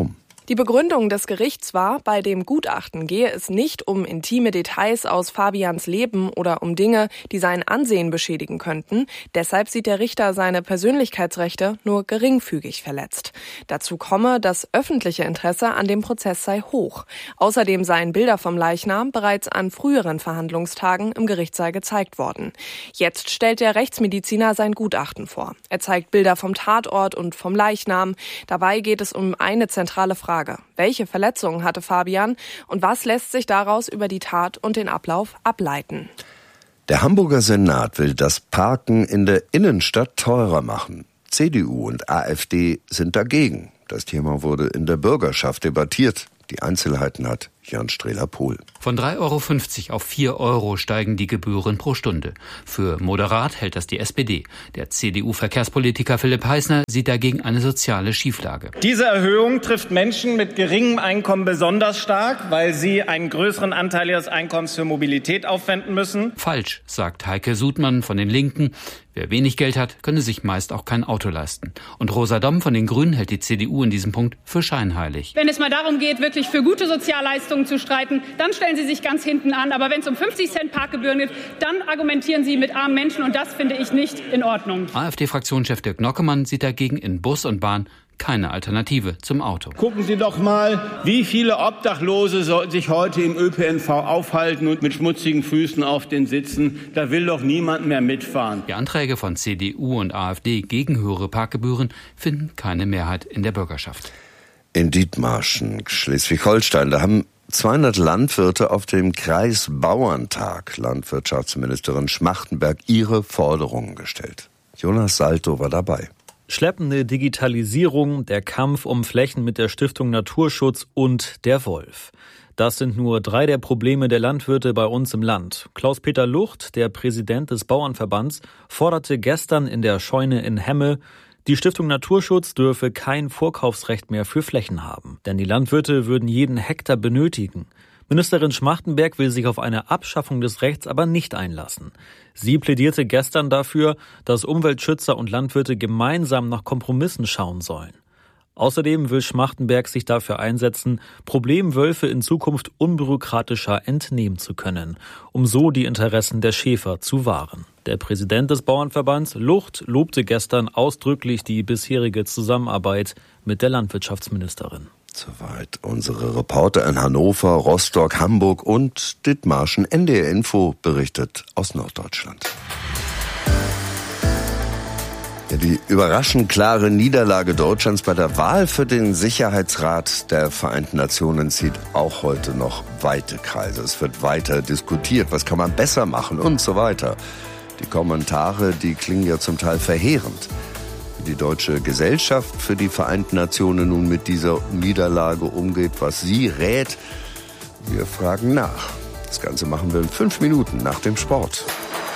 Die Begründung des Gerichts war, bei dem Gutachten gehe es nicht um intime Details aus Fabians Leben oder um Dinge, die sein Ansehen beschädigen könnten. Deshalb sieht der Richter seine Persönlichkeitsrechte nur geringfügig verletzt. Dazu komme, das öffentliche Interesse an dem Prozess sei hoch. Außerdem seien Bilder vom Leichnam bereits an früheren Verhandlungstagen im Gerichtssaal gezeigt worden. Jetzt stellt der Rechtsmediziner sein Gutachten vor. Er zeigt Bilder vom Tatort und vom Leichnam. Dabei geht es um eine zentrale Frage. Welche Verletzungen hatte Fabian und was lässt sich daraus über die Tat und den Ablauf ableiten? Der Hamburger Senat will das Parken in der Innenstadt teurer machen. CDU und AfD sind dagegen. Das Thema wurde in der Bürgerschaft debattiert. Die Einzelheiten hat Jan Strehler-Pohl. Von 3,50 € auf 4 € steigen die Gebühren pro Stunde. Für moderat hält das die SPD. Der CDU-Verkehrspolitiker Philipp Heißner sieht dagegen eine soziale Schieflage. Diese Erhöhung trifft Menschen mit geringem Einkommen besonders stark, weil sie einen größeren Anteil ihres Einkommens für Mobilität aufwenden müssen. Falsch, sagt Heike Sudmann von den Linken. Wer wenig Geld hat, könne sich meist auch kein Auto leisten. Und Rosa Domm von den Grünen hält die CDU in diesem Punkt für scheinheilig. Wenn es mal darum geht, wirklich für gute Sozialleistungen zu streiten, dann stellen Sie sich ganz hinten an. Aber wenn es um 50 Cent Parkgebühren geht, dann argumentieren Sie mit armen Menschen. Und das finde ich nicht in Ordnung. AfD-Fraktionschef Dirk Nockemann sieht dagegen in Bus und Bahn keine Alternative zum Auto. Gucken Sie doch mal, wie viele Obdachlose sich heute im ÖPNV aufhalten und mit schmutzigen Füßen auf den Sitzen. Da will doch niemand mehr mitfahren. Die Anträge von CDU und AfD gegen höhere Parkgebühren finden keine Mehrheit in der Bürgerschaft. In Dithmarschen, Schleswig-Holstein, da haben 200 Landwirte auf dem Kreisbauerntag Landwirtschaftsministerin Schmachtenberg ihre Forderungen gestellt. Jonas Salto war dabei. Schleppende Digitalisierung, der Kampf um Flächen mit der Stiftung Naturschutz und der Wolf. Das sind nur 3 der Probleme der Landwirte bei uns im Land. Klaus-Peter Lucht, der Präsident des Bauernverbands, forderte gestern in der Scheune in Hemme, die Stiftung Naturschutz dürfe kein Vorkaufsrecht mehr für Flächen haben, denn die Landwirte würden jeden Hektar benötigen. Ministerin Schmachtenberg will sich auf eine Abschaffung des Rechts aber nicht einlassen. Sie plädierte gestern dafür, dass Umweltschützer und Landwirte gemeinsam nach Kompromissen schauen sollen. Außerdem will Schmachtenberg sich dafür einsetzen, Problemwölfe in Zukunft unbürokratischer entnehmen zu können, um so die Interessen der Schäfer zu wahren. Der Präsident des Bauernverbands, Lucht, lobte gestern ausdrücklich die bisherige Zusammenarbeit mit der Landwirtschaftsministerin. Soweit unsere Reporter in Hannover, Rostock, Hamburg und Dithmarschen. NDR Info berichtet aus Norddeutschland. Ja, die überraschend klare Niederlage Deutschlands bei der Wahl für den Sicherheitsrat der Vereinten Nationen zieht auch heute noch weite Kreise. Es wird weiter diskutiert, was kann man besser machen und so weiter. Die Kommentare, die klingen ja zum Teil verheerend. Wie die Deutsche Gesellschaft für die Vereinten Nationen nun mit dieser Niederlage umgeht, was sie rät, wir fragen nach. Das Ganze machen wir in 5 Minuten nach dem Sport.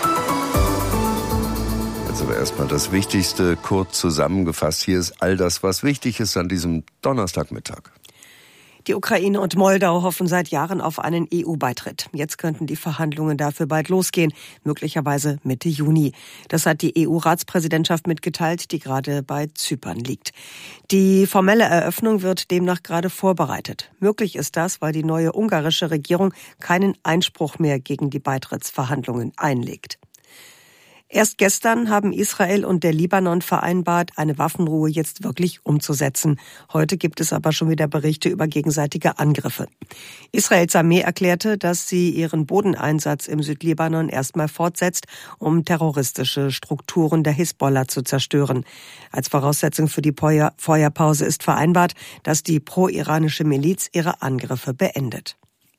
Jetzt aber erstmal das Wichtigste kurz zusammengefasst. Hier ist all das, was wichtig ist an diesem Donnerstagmittag. Die Ukraine und Moldau hoffen seit Jahren auf einen EU-Beitritt. Jetzt könnten die Verhandlungen dafür bald losgehen, möglicherweise Mitte Juni. Das hat die EU-Ratspräsidentschaft mitgeteilt, die gerade bei Zypern liegt. Die formelle Eröffnung wird demnach gerade vorbereitet. Möglich ist das, weil die neue ungarische Regierung keinen Einspruch mehr gegen die Beitrittsverhandlungen einlegt. Erst gestern haben Israel und der Libanon vereinbart, eine Waffenruhe jetzt wirklich umzusetzen. Heute gibt es aber schon wieder Berichte über gegenseitige Angriffe. Israels Armee erklärte, dass sie ihren Bodeneinsatz im Südlibanon erstmal fortsetzt, um terroristische Strukturen der Hisbollah zu zerstören. Als Voraussetzung für die Feuerpause ist vereinbart, dass die pro-iranische Miliz ihre Angriffe beendet.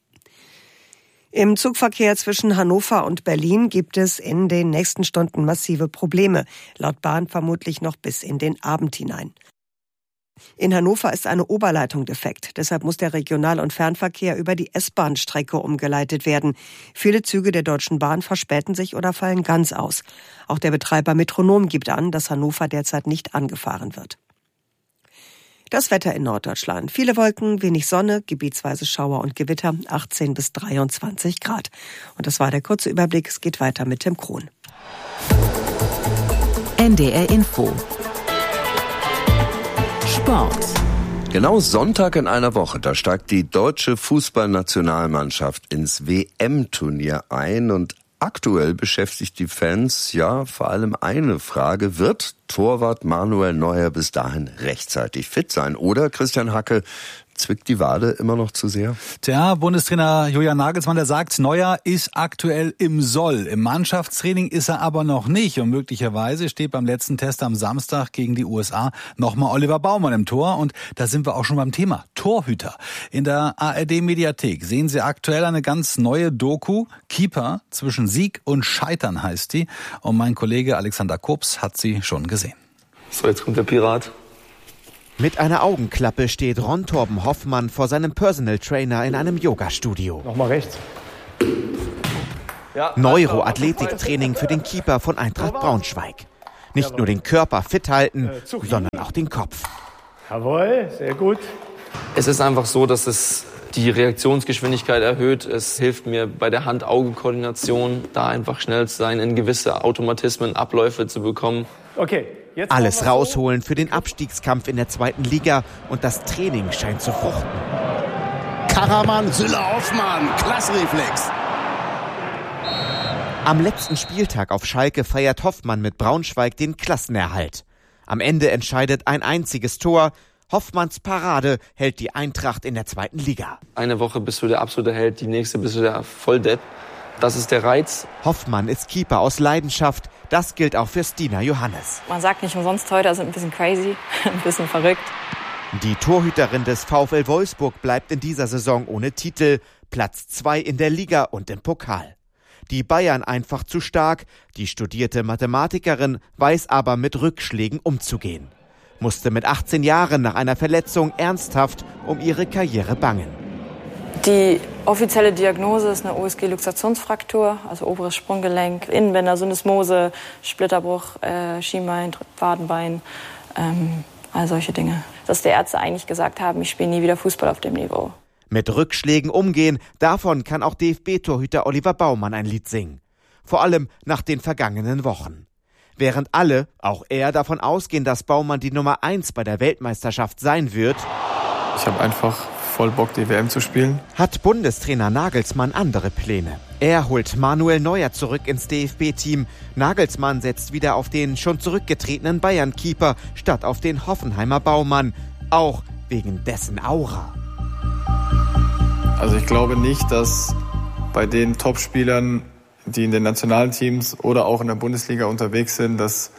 Im Zugverkehr zwischen Hannover und Berlin gibt es in den nächsten Stunden massive Probleme, laut Bahn vermutlich noch bis in den Abend hinein. In Hannover ist eine Oberleitung defekt, deshalb muss der Regional- und Fernverkehr über die S-Bahn-Strecke umgeleitet werden. Viele Züge der Deutschen Bahn verspäten sich oder fallen ganz aus. Auch der Betreiber Metronom gibt an, dass Hannover derzeit nicht angefahren wird. Das Wetter in Norddeutschland. Viele Wolken, wenig Sonne, gebietsweise Schauer und Gewitter, 18 bis 23 Grad. Und das war der kurze Überblick. Es geht weiter mit Tim Krohn. NDR Info. Sport. Genau Sonntag in einer Woche, da steigt die deutsche Fußballnationalmannschaft ins WM-Turnier ein und aktuell beschäftigt die Fans ja vor allem eine Frage: Wird Torwart Manuel Neuer bis dahin rechtzeitig fit sein? Oder, Christian Hacke, zwickt die Wade immer noch zu sehr? Tja, Bundestrainer Julian Nagelsmann, der sagt, Neuer ist aktuell im Soll. Im Mannschaftstraining ist er aber noch nicht. Und möglicherweise steht beim letzten Test am Samstag gegen die USA nochmal Oliver Baumann im Tor. Und da sind wir auch schon beim Thema Torhüter. In der ARD-Mediathek sehen Sie aktuell eine ganz neue Doku. Keeper zwischen Sieg und Scheitern heißt die. Und mein Kollege Alexander Kops hat sie schon gesehen. So, jetzt kommt der Pirat. Mit einer Augenklappe steht Ron Torben Hoffmann vor seinem Personal Trainer in einem Yoga-Studio. Nochmal rechts. Ja, Neuroathletiktraining für den Keeper von Eintracht Braunschweig. Nicht nur den Körper fit halten, sondern auch den Kopf. Jawohl, sehr gut. Es ist einfach so, dass es die Reaktionsgeschwindigkeit erhöht. Es hilft mir bei der Hand-Auge-Koordination, da einfach schnell zu sein, in gewisse Automatismen, Abläufe zu bekommen. Okay. Alles rausholen für den Abstiegskampf in der 2. Liga und das Training scheint zu fruchten. Karaman, Süle, Hoffmann, klasse Reflex. Am letzten Spieltag auf Schalke feiert Hoffmann mit Braunschweig den Klassenerhalt. Am Ende entscheidet ein einziges Tor. Hoffmanns Parade hält die Eintracht in der 2. Liga. Eine Woche bist du der absolute Held, die nächste bist du der Volldepp. Das ist der Reiz. Hoffmann ist Keeper aus Leidenschaft. Das gilt auch für Stina Johannes. Man sagt nicht umsonst, Torhüter sind ein bisschen crazy, ein bisschen verrückt. Die Torhüterin des VfL Wolfsburg bleibt in dieser Saison ohne Titel. Platz 2 in der Liga und im Pokal. Die Bayern einfach zu stark. Die studierte Mathematikerin weiß aber mit Rückschlägen umzugehen. Musste mit 18 Jahren nach einer Verletzung ernsthaft um ihre Karriere bangen. Die offizielle Diagnose ist eine OSG-Luxationsfraktur, also oberes Sprunggelenk, Innenbänder, Syndesmose, Splitterbruch, Schienbein, Wadenbein, all solche Dinge. Dass die Ärzte eigentlich gesagt haben, ich spiele nie wieder Fußball auf dem Niveau. Mit Rückschlägen umgehen, davon kann auch DFB-Torhüter Oliver Baumann ein Lied singen. Vor allem nach den vergangenen Wochen. Während alle, auch er, davon ausgehen, dass Baumann die Nummer 1 bei der Weltmeisterschaft sein wird, ich habe einfach voll Bock, die WM zu spielen, hat Bundestrainer Nagelsmann andere Pläne. Er holt Manuel Neuer zurück ins DFB-Team. Nagelsmann setzt wieder auf den schon zurückgetretenen Bayern-Keeper statt auf den Hoffenheimer Baumann. Auch wegen dessen Aura. Also ich glaube nicht, dass bei den Topspielern, die in den nationalen Teams oder auch in der Bundesliga unterwegs sind, dass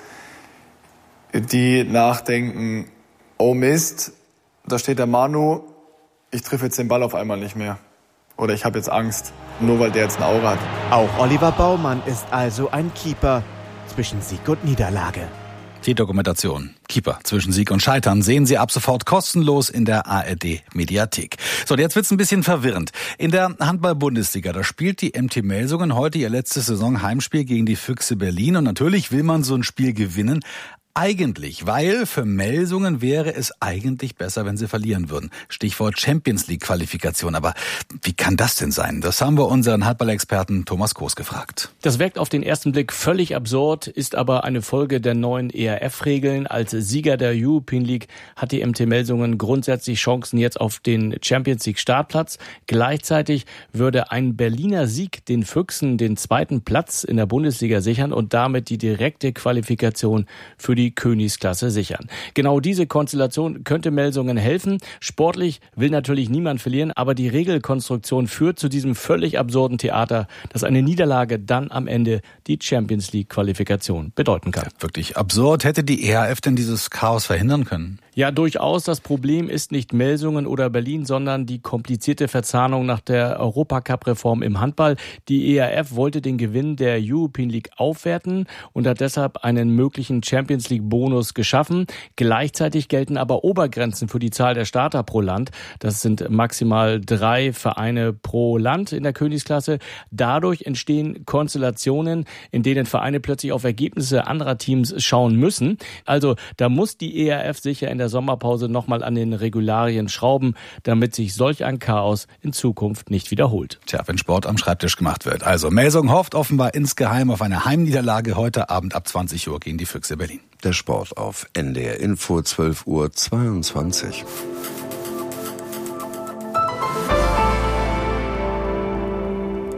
die nachdenken, oh Mist, da steht der Manu, ich treffe jetzt den Ball auf einmal nicht mehr. Oder ich habe jetzt Angst, nur weil der jetzt eine Aura hat. Auch Oliver Baumann ist also ein Keeper zwischen Sieg und Niederlage. Die Dokumentation Keeper zwischen Sieg und Scheitern sehen Sie ab sofort kostenlos in der ARD-Mediathek. So, und jetzt wird's ein bisschen verwirrend. In der Handball-Bundesliga, da spielt die MT Melsungen heute ihr letztes Saison-Heimspiel gegen die Füchse Berlin. Und natürlich will man so ein Spiel gewinnen. Eigentlich, weil für Melsungen wäre es eigentlich besser, wenn sie verlieren würden. Stichwort Champions-League-Qualifikation. Aber wie kann das denn sein? Das haben wir unseren Handball-Experten Thomas Koos gefragt. Das wirkt auf den ersten Blick völlig absurd, ist aber eine Folge der neuen ERF-Regeln. Als Sieger der European League hat die MT Melsungen grundsätzlich Chancen jetzt auf den Champions-League-Startplatz. Gleichzeitig würde ein Berliner Sieg den Füchsen den 2. Platz in der Bundesliga sichern und damit die direkte Qualifikation für die Königsklasse sichern. Genau diese Konstellation könnte Melsungen helfen. Sportlich will natürlich niemand verlieren, aber die Regelkonstruktion führt zu diesem völlig absurden Theater, dass eine Niederlage dann am Ende die Champions-League-Qualifikation bedeuten kann. Ja, wirklich absurd. Hätte die EHF denn dieses Chaos verhindern können? Ja, durchaus. Das Problem ist nicht Melsungen oder Berlin, sondern die komplizierte Verzahnung nach der Europacup-Reform im Handball. Die EHF wollte den Gewinn der European League aufwerten und hat deshalb einen möglichen Champions League-Bonus geschaffen. Gleichzeitig gelten aber Obergrenzen für die Zahl der Starter pro Land. Das sind maximal 3 Vereine pro Land in der Königsklasse. Dadurch entstehen Konstellationen, in denen Vereine plötzlich auf Ergebnisse anderer Teams schauen müssen. Also da muss die EHF sicher in der Sommerpause nochmal an den Regularien schrauben, damit sich solch ein Chaos in Zukunft nicht wiederholt. Tja, wenn Sport am Schreibtisch gemacht wird. Also Melsungen hofft offenbar insgeheim auf eine Heimniederlage heute Abend ab 20 Uhr gegen die Füchse Berlin. Der Sport auf NDR Info 12:22 Uhr.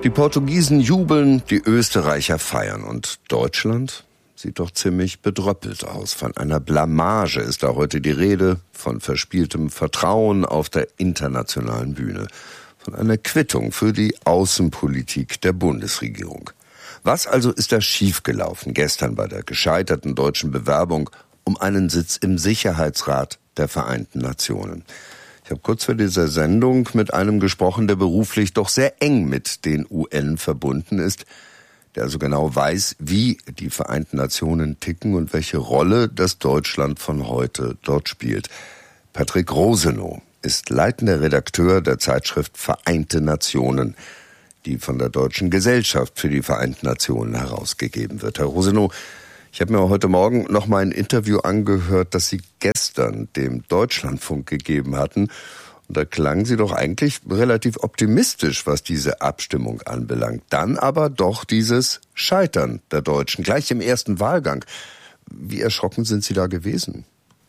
Die Portugiesen jubeln, die Österreicher feiern und Deutschland sieht doch ziemlich bedröppelt aus. Von einer Blamage ist da heute die Rede, von verspieltem Vertrauen auf der internationalen Bühne, von einer Quittung für die Außenpolitik der Bundesregierung. Was also ist da schiefgelaufen gestern bei der gescheiterten deutschen Bewerbung um einen Sitz im Sicherheitsrat der Vereinten Nationen? Ich habe kurz vor dieser Sendung mit einem gesprochen, der beruflich doch sehr eng mit den UN verbunden ist, der also genau weiß, wie die Vereinten Nationen ticken und welche Rolle das Deutschland von heute dort spielt. Patrick Rosenow ist leitender Redakteur der Zeitschrift Vereinte Nationen, die von der Deutschen Gesellschaft für die Vereinten Nationen herausgegeben wird. Herr Rosenow, ich habe mir heute Morgen noch mal ein Interview angehört, das Sie gestern dem Deutschlandfunk gegeben hatten. Und da klangen Sie doch eigentlich relativ optimistisch, was diese Abstimmung anbelangt. Dann aber doch dieses Scheitern der Deutschen, gleich im ersten Wahlgang. Wie erschrocken sind Sie da gewesen?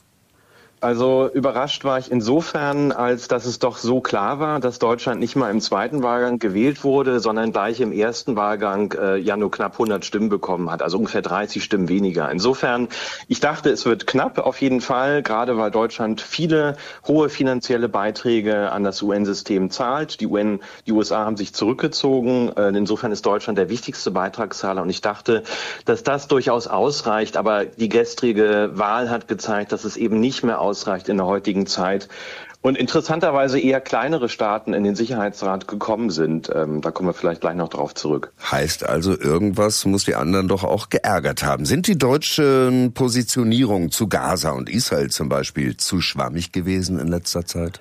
Also überrascht war ich insofern, als dass es doch so klar war, dass Deutschland nicht mal im zweiten Wahlgang gewählt wurde, sondern gleich im ersten Wahlgang nur knapp 100 Stimmen bekommen hat, also ungefähr 30 Stimmen weniger. Insofern, ich dachte, es wird knapp auf jeden Fall, gerade weil Deutschland viele hohe finanzielle Beiträge an das UN-System zahlt. Die USA haben sich zurückgezogen. Insofern ist Deutschland der wichtigste Beitragszahler und ich dachte, dass das durchaus ausreicht. Aber die gestrige Wahl hat gezeigt, dass es eben nicht mehr ausreicht in der heutigen Zeit. Und interessanterweise eher kleinere Staaten in den Sicherheitsrat gekommen sind. Da kommen wir vielleicht gleich noch drauf zurück. Heißt also, irgendwas muss die anderen doch auch geärgert haben. Sind die deutschen Positionierungen zu Gaza und Israel zum Beispiel zu schwammig gewesen in letzter Zeit?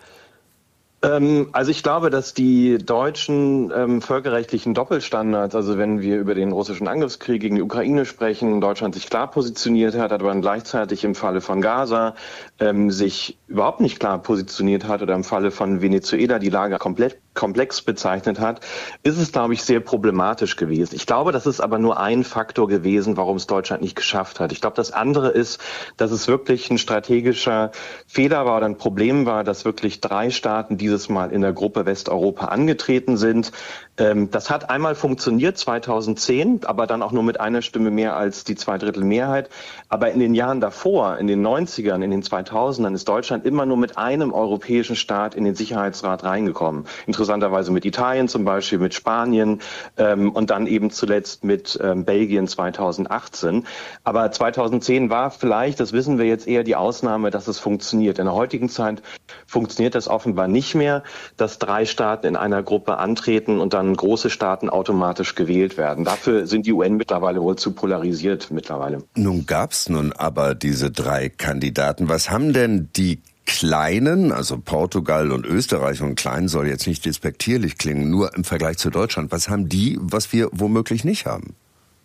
Also ich glaube, dass die deutschen völkerrechtlichen Doppelstandards, also wenn wir über den russischen Angriffskrieg gegen die Ukraine sprechen, Deutschland sich klar positioniert hat, aber dann gleichzeitig im Falle von Gaza sich überhaupt nicht klar positioniert hat oder im Falle von Venezuela die Lage komplett komplex bezeichnet hat, ist es, glaube ich, sehr problematisch gewesen. Ich glaube, das ist aber nur ein Faktor gewesen, warum es Deutschland nicht geschafft hat. Ich glaube, das andere ist, dass es wirklich ein strategischer Fehler war oder ein Problem war, dass wirklich 3 Staaten dieses Mal in der Gruppe Westeuropa angetreten sind. Das hat einmal funktioniert, 2010, aber dann auch nur mit einer Stimme mehr als die 2/3 Mehrheit. Aber in den Jahren davor, in den 90ern, in den 2000ern, ist Deutschland immer nur mit einem europäischen Staat in den Sicherheitsrat reingekommen. Interessanterweise mit Italien zum Beispiel, mit Spanien und dann eben zuletzt mit Belgien 2018. Aber 2010 war vielleicht, das wissen wir jetzt, eher die Ausnahme, dass es funktioniert. In der heutigen Zeit funktioniert das offenbar nicht mehr, dass 3 Staaten in einer Gruppe antreten und dann große Staaten automatisch gewählt werden. Dafür sind die UN mittlerweile wohl zu polarisiert mittlerweile. Nun gab's aber diese 3 Kandidaten. Was haben denn die Kleinen, also Portugal und Österreich, und klein soll jetzt nicht despektierlich klingen, nur im Vergleich zu Deutschland, was haben die, was wir womöglich nicht haben?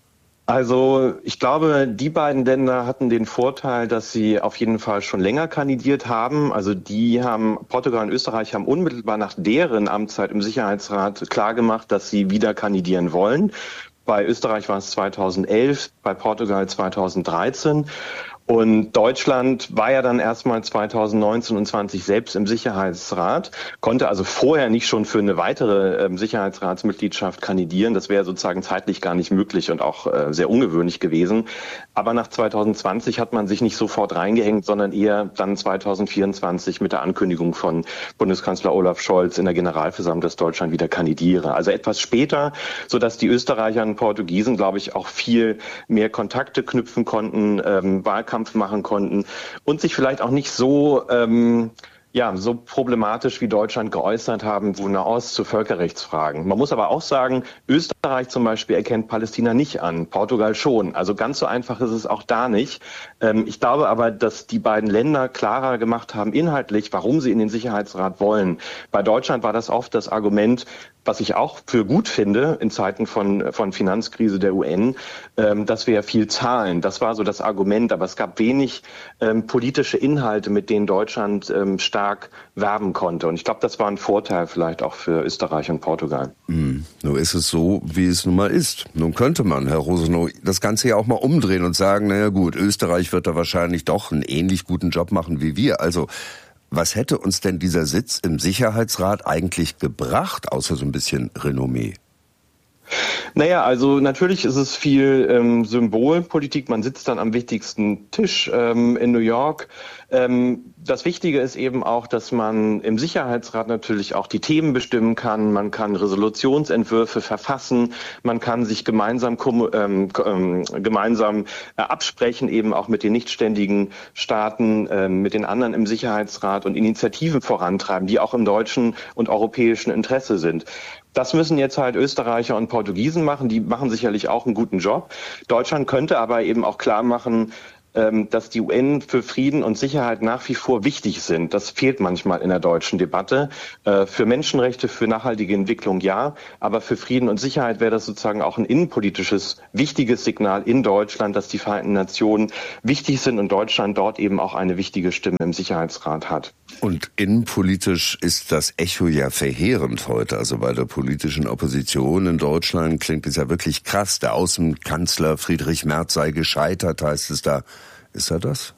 Also ich glaube, die beiden Länder hatten den Vorteil, dass sie auf jeden Fall schon länger kandidiert haben. Also Portugal und Österreich haben unmittelbar nach deren Amtszeit im Sicherheitsrat klargemacht, dass sie wieder kandidieren wollen. Bei Österreich war es 2011, bei Portugal 2013. Und Deutschland war ja dann erstmal 2019 und 20 selbst im Sicherheitsrat, konnte also vorher nicht schon für eine weitere Sicherheitsratsmitgliedschaft kandidieren. Das wäre sozusagen zeitlich gar nicht möglich und auch sehr ungewöhnlich gewesen. Aber nach 2020 hat man sich nicht sofort reingehängt, sondern eher dann 2024 mit der Ankündigung von Bundeskanzler Olaf Scholz in der Generalversammlung, dass Deutschland wieder kandidiere. Also etwas später, sodass die Österreicher und Portugiesen, glaube ich, auch viel mehr Kontakte knüpfen konnten, Wahlkampf machen konnten und sich vielleicht auch nicht so so problematisch wie Deutschland geäußert haben zu Nahost, zu Völkerrechtsfragen. Man muss aber auch sagen, Österreich zum Beispiel erkennt Palästina nicht an, Portugal schon. Also ganz so einfach ist es auch da nicht. Ich glaube aber, dass die beiden Länder klarer gemacht haben inhaltlich, warum sie in den Sicherheitsrat wollen. Bei Deutschland war das oft das Argument, was ich auch für gut finde in Zeiten von Finanzkrise der UN, dass wir ja viel zahlen. Das war so das Argument, aber es gab wenig politische Inhalte, mit denen Deutschland stark werben konnte. Und ich glaube, das war ein Vorteil vielleicht auch für Österreich und Portugal. Nun ist es so, wie es nun mal ist. Nun könnte man, Herr Rosenow, das Ganze ja auch mal umdrehen und sagen, naja gut, Österreich wird da wahrscheinlich doch einen ähnlich guten Job machen wie wir. Also was hätte uns denn dieser Sitz im Sicherheitsrat eigentlich gebracht, außer so ein bisschen Renommee? Naja, also natürlich ist es viel Symbolpolitik. Man sitzt dann am wichtigsten Tisch in New York. Das Wichtige ist eben auch, dass man im Sicherheitsrat natürlich auch die Themen bestimmen kann. Man kann Resolutionsentwürfe verfassen. Man kann sich gemeinsam absprechen, eben auch mit den nichtständigen Staaten, mit den anderen im Sicherheitsrat und Initiativen vorantreiben, die auch im deutschen und europäischen Interesse sind. Das müssen jetzt halt Österreicher und Portugiesen machen. Die machen sicherlich auch einen guten Job. Deutschland könnte aber eben auch klar machen, dass die UN für Frieden und Sicherheit nach wie vor wichtig sind. Das fehlt manchmal in der deutschen Debatte. Für Menschenrechte, für nachhaltige Entwicklung ja, aber für Frieden und Sicherheit wäre das sozusagen auch ein innenpolitisches wichtiges Signal in Deutschland, dass die Vereinten Nationen wichtig sind und Deutschland dort eben auch eine wichtige Stimme im Sicherheitsrat hat. Und innenpolitisch ist das Echo ja verheerend heute. Also bei der politischen Opposition in Deutschland klingt es ja wirklich krass. Der Außenkanzler Friedrich Merz sei gescheitert, heißt es da. Ist er das?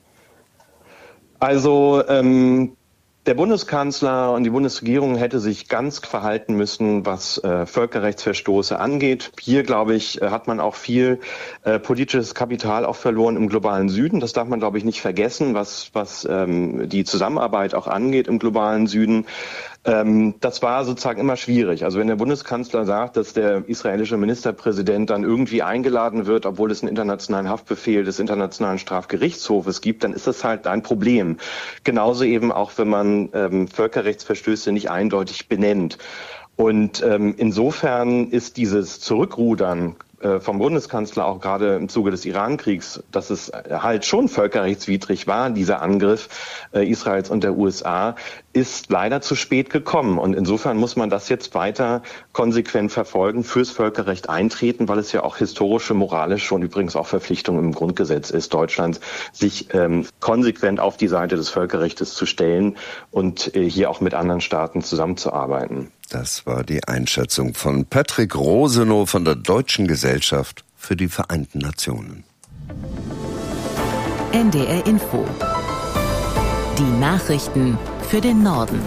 Also der Bundeskanzler und die Bundesregierung hätte sich ganz verhalten müssen, was Völkerrechtsverstoße angeht. Hier, glaube ich, hat man auch viel politisches Kapital auch verloren im globalen Süden. Das darf man, glaube ich, nicht vergessen, was die Zusammenarbeit auch angeht im globalen Süden. Das war sozusagen immer schwierig. Also wenn der Bundeskanzler sagt, dass der israelische Ministerpräsident dann irgendwie eingeladen wird, obwohl es einen internationalen Haftbefehl des Internationalen Strafgerichtshofes gibt, dann ist das halt ein Problem. Genauso eben auch, wenn man Völkerrechtsverstöße nicht eindeutig benennt. Und insofern ist dieses Zurückrudern vom Bundeskanzler auch gerade im Zuge des Iran-Kriegs, dass es halt schon völkerrechtswidrig war, dieser Angriff Israels und der USA, ist leider zu spät gekommen. Und insofern muss man das jetzt weiter konsequent verfolgen, fürs Völkerrecht eintreten, weil es ja auch historische, moralische und übrigens auch Verpflichtung im Grundgesetz ist, Deutschland sich konsequent auf die Seite des Völkerrechts zu stellen und hier auch mit anderen Staaten zusammenzuarbeiten. Das war die Einschätzung von Patrick Rosenow von der Deutschen Gesellschaft für die Vereinten Nationen. NDR Info. Die Nachrichten für den Norden.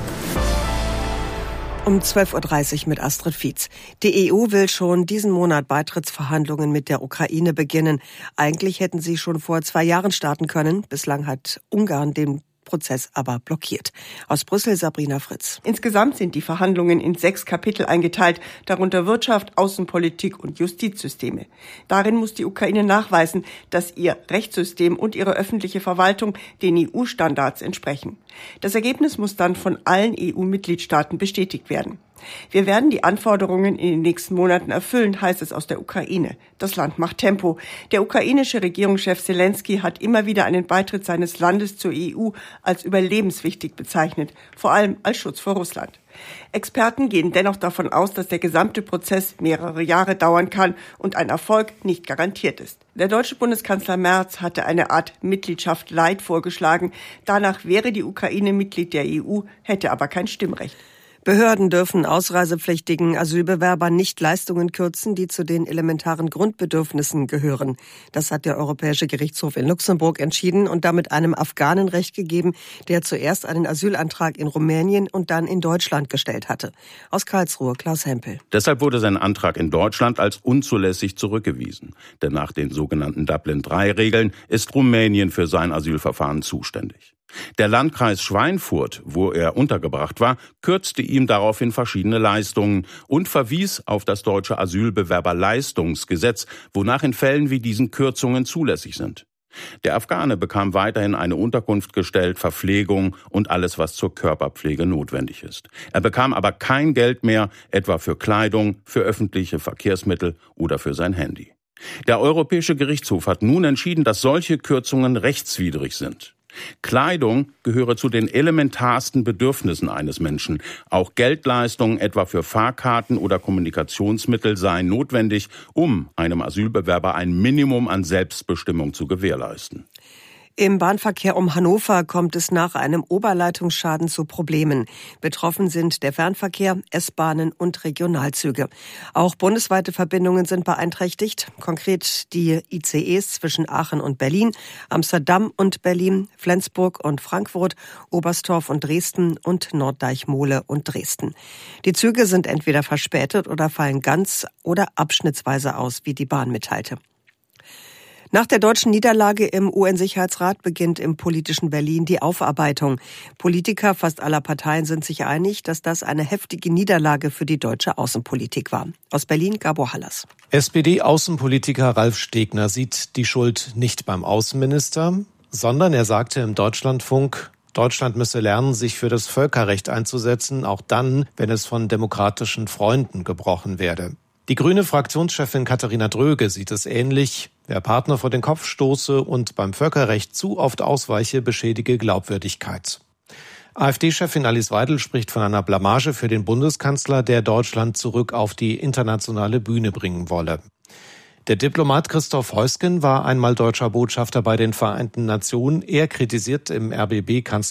Um 12.30 Uhr mit Astrid Fietz. Die EU will schon diesen Monat Beitrittsverhandlungen mit der Ukraine beginnen. Eigentlich hätten sie schon vor 2 Jahren starten können. Bislang hat Ungarn den Prozess aber blockiert. Aus Brüssel Sabrina Fritz. Insgesamt sind die Verhandlungen in 6 Kapitel eingeteilt, darunter Wirtschaft, Außenpolitik und Justizsysteme. Darin muss die Ukraine nachweisen, dass ihr Rechtssystem und ihre öffentliche Verwaltung den EU-Standards entsprechen. Das Ergebnis muss dann von allen EU-Mitgliedstaaten bestätigt werden. Wir werden die Anforderungen in den nächsten Monaten erfüllen, heißt es aus der Ukraine. Das Land macht Tempo. Der ukrainische Regierungschef Selenskyj hat immer wieder einen Beitritt seines Landes zur EU als überlebenswichtig bezeichnet, vor allem als Schutz vor Russland. Experten gehen dennoch davon aus, dass der gesamte Prozess mehrere Jahre dauern kann und ein Erfolg nicht garantiert ist. Der deutsche Bundeskanzler Merz hatte eine Art Mitgliedschaft Light vorgeschlagen. Danach wäre die Ukraine Mitglied der EU, hätte aber kein Stimmrecht. Behörden dürfen ausreisepflichtigen Asylbewerbern nicht Leistungen kürzen, die zu den elementaren Grundbedürfnissen gehören. Das hat der Europäische Gerichtshof in Luxemburg entschieden und damit einem Afghanen Recht gegeben, der zuerst einen Asylantrag in Rumänien und dann in Deutschland gestellt hatte. Aus Karlsruhe, Klaus Hempel. Deshalb wurde sein Antrag in Deutschland als unzulässig zurückgewiesen. Denn nach den sogenannten Dublin-III-Regeln ist Rumänien für sein Asylverfahren zuständig. Der Landkreis Schweinfurt, wo er untergebracht war, kürzte ihm daraufhin verschiedene Leistungen und verwies auf das deutsche Asylbewerberleistungsgesetz, wonach in Fällen wie diesen Kürzungen zulässig sind. Der Afghane bekam weiterhin eine Unterkunft gestellt, Verpflegung und alles, was zur Körperpflege notwendig ist. Er bekam aber kein Geld mehr, etwa für Kleidung, für öffentliche Verkehrsmittel oder für sein Handy. Der Europäische Gerichtshof hat nun entschieden, dass solche Kürzungen rechtswidrig sind. Kleidung gehöre zu den elementarsten Bedürfnissen eines Menschen. Auch Geldleistungen, etwa für Fahrkarten oder Kommunikationsmittel, seien notwendig, um einem Asylbewerber ein Minimum an Selbstbestimmung zu gewährleisten. Im Bahnverkehr um Hannover kommt es nach einem Oberleitungsschaden zu Problemen. Betroffen sind der Fernverkehr, S-Bahnen und Regionalzüge. Auch bundesweite Verbindungen sind beeinträchtigt. Konkret die ICEs zwischen Aachen und Berlin, Amsterdam und Berlin, Flensburg und Frankfurt, Oberstdorf und Dresden und Norddeich-Mohle und Dresden. Die Züge sind entweder verspätet oder fallen ganz oder abschnittsweise aus, wie die Bahn mitteilte. Nach der deutschen Niederlage im UN-Sicherheitsrat beginnt im politischen Berlin die Aufarbeitung. Politiker fast aller Parteien sind sich einig, dass das eine heftige Niederlage für die deutsche Außenpolitik war. Aus Berlin, Gabor Hallas. SPD-Außenpolitiker Ralf Stegner sieht die Schuld nicht beim Außenminister, sondern er sagte im Deutschlandfunk, Deutschland müsse lernen, sich für das Völkerrecht einzusetzen, auch dann, wenn es von demokratischen Freunden gebrochen werde. Die grüne Fraktionschefin Katharina Dröge sieht es ähnlich. Wer Partner vor den Kopf stoße und beim Völkerrecht zu oft ausweiche, beschädige Glaubwürdigkeit. AfD-Chefin Alice Weidel spricht von einer Blamage für den Bundeskanzler, der Deutschland zurück auf die internationale Bühne bringen wolle. Der Diplomat Christoph Heusgen war einmal deutscher Botschafter bei den Vereinten Nationen. Er kritisiert im RBB-Kanzler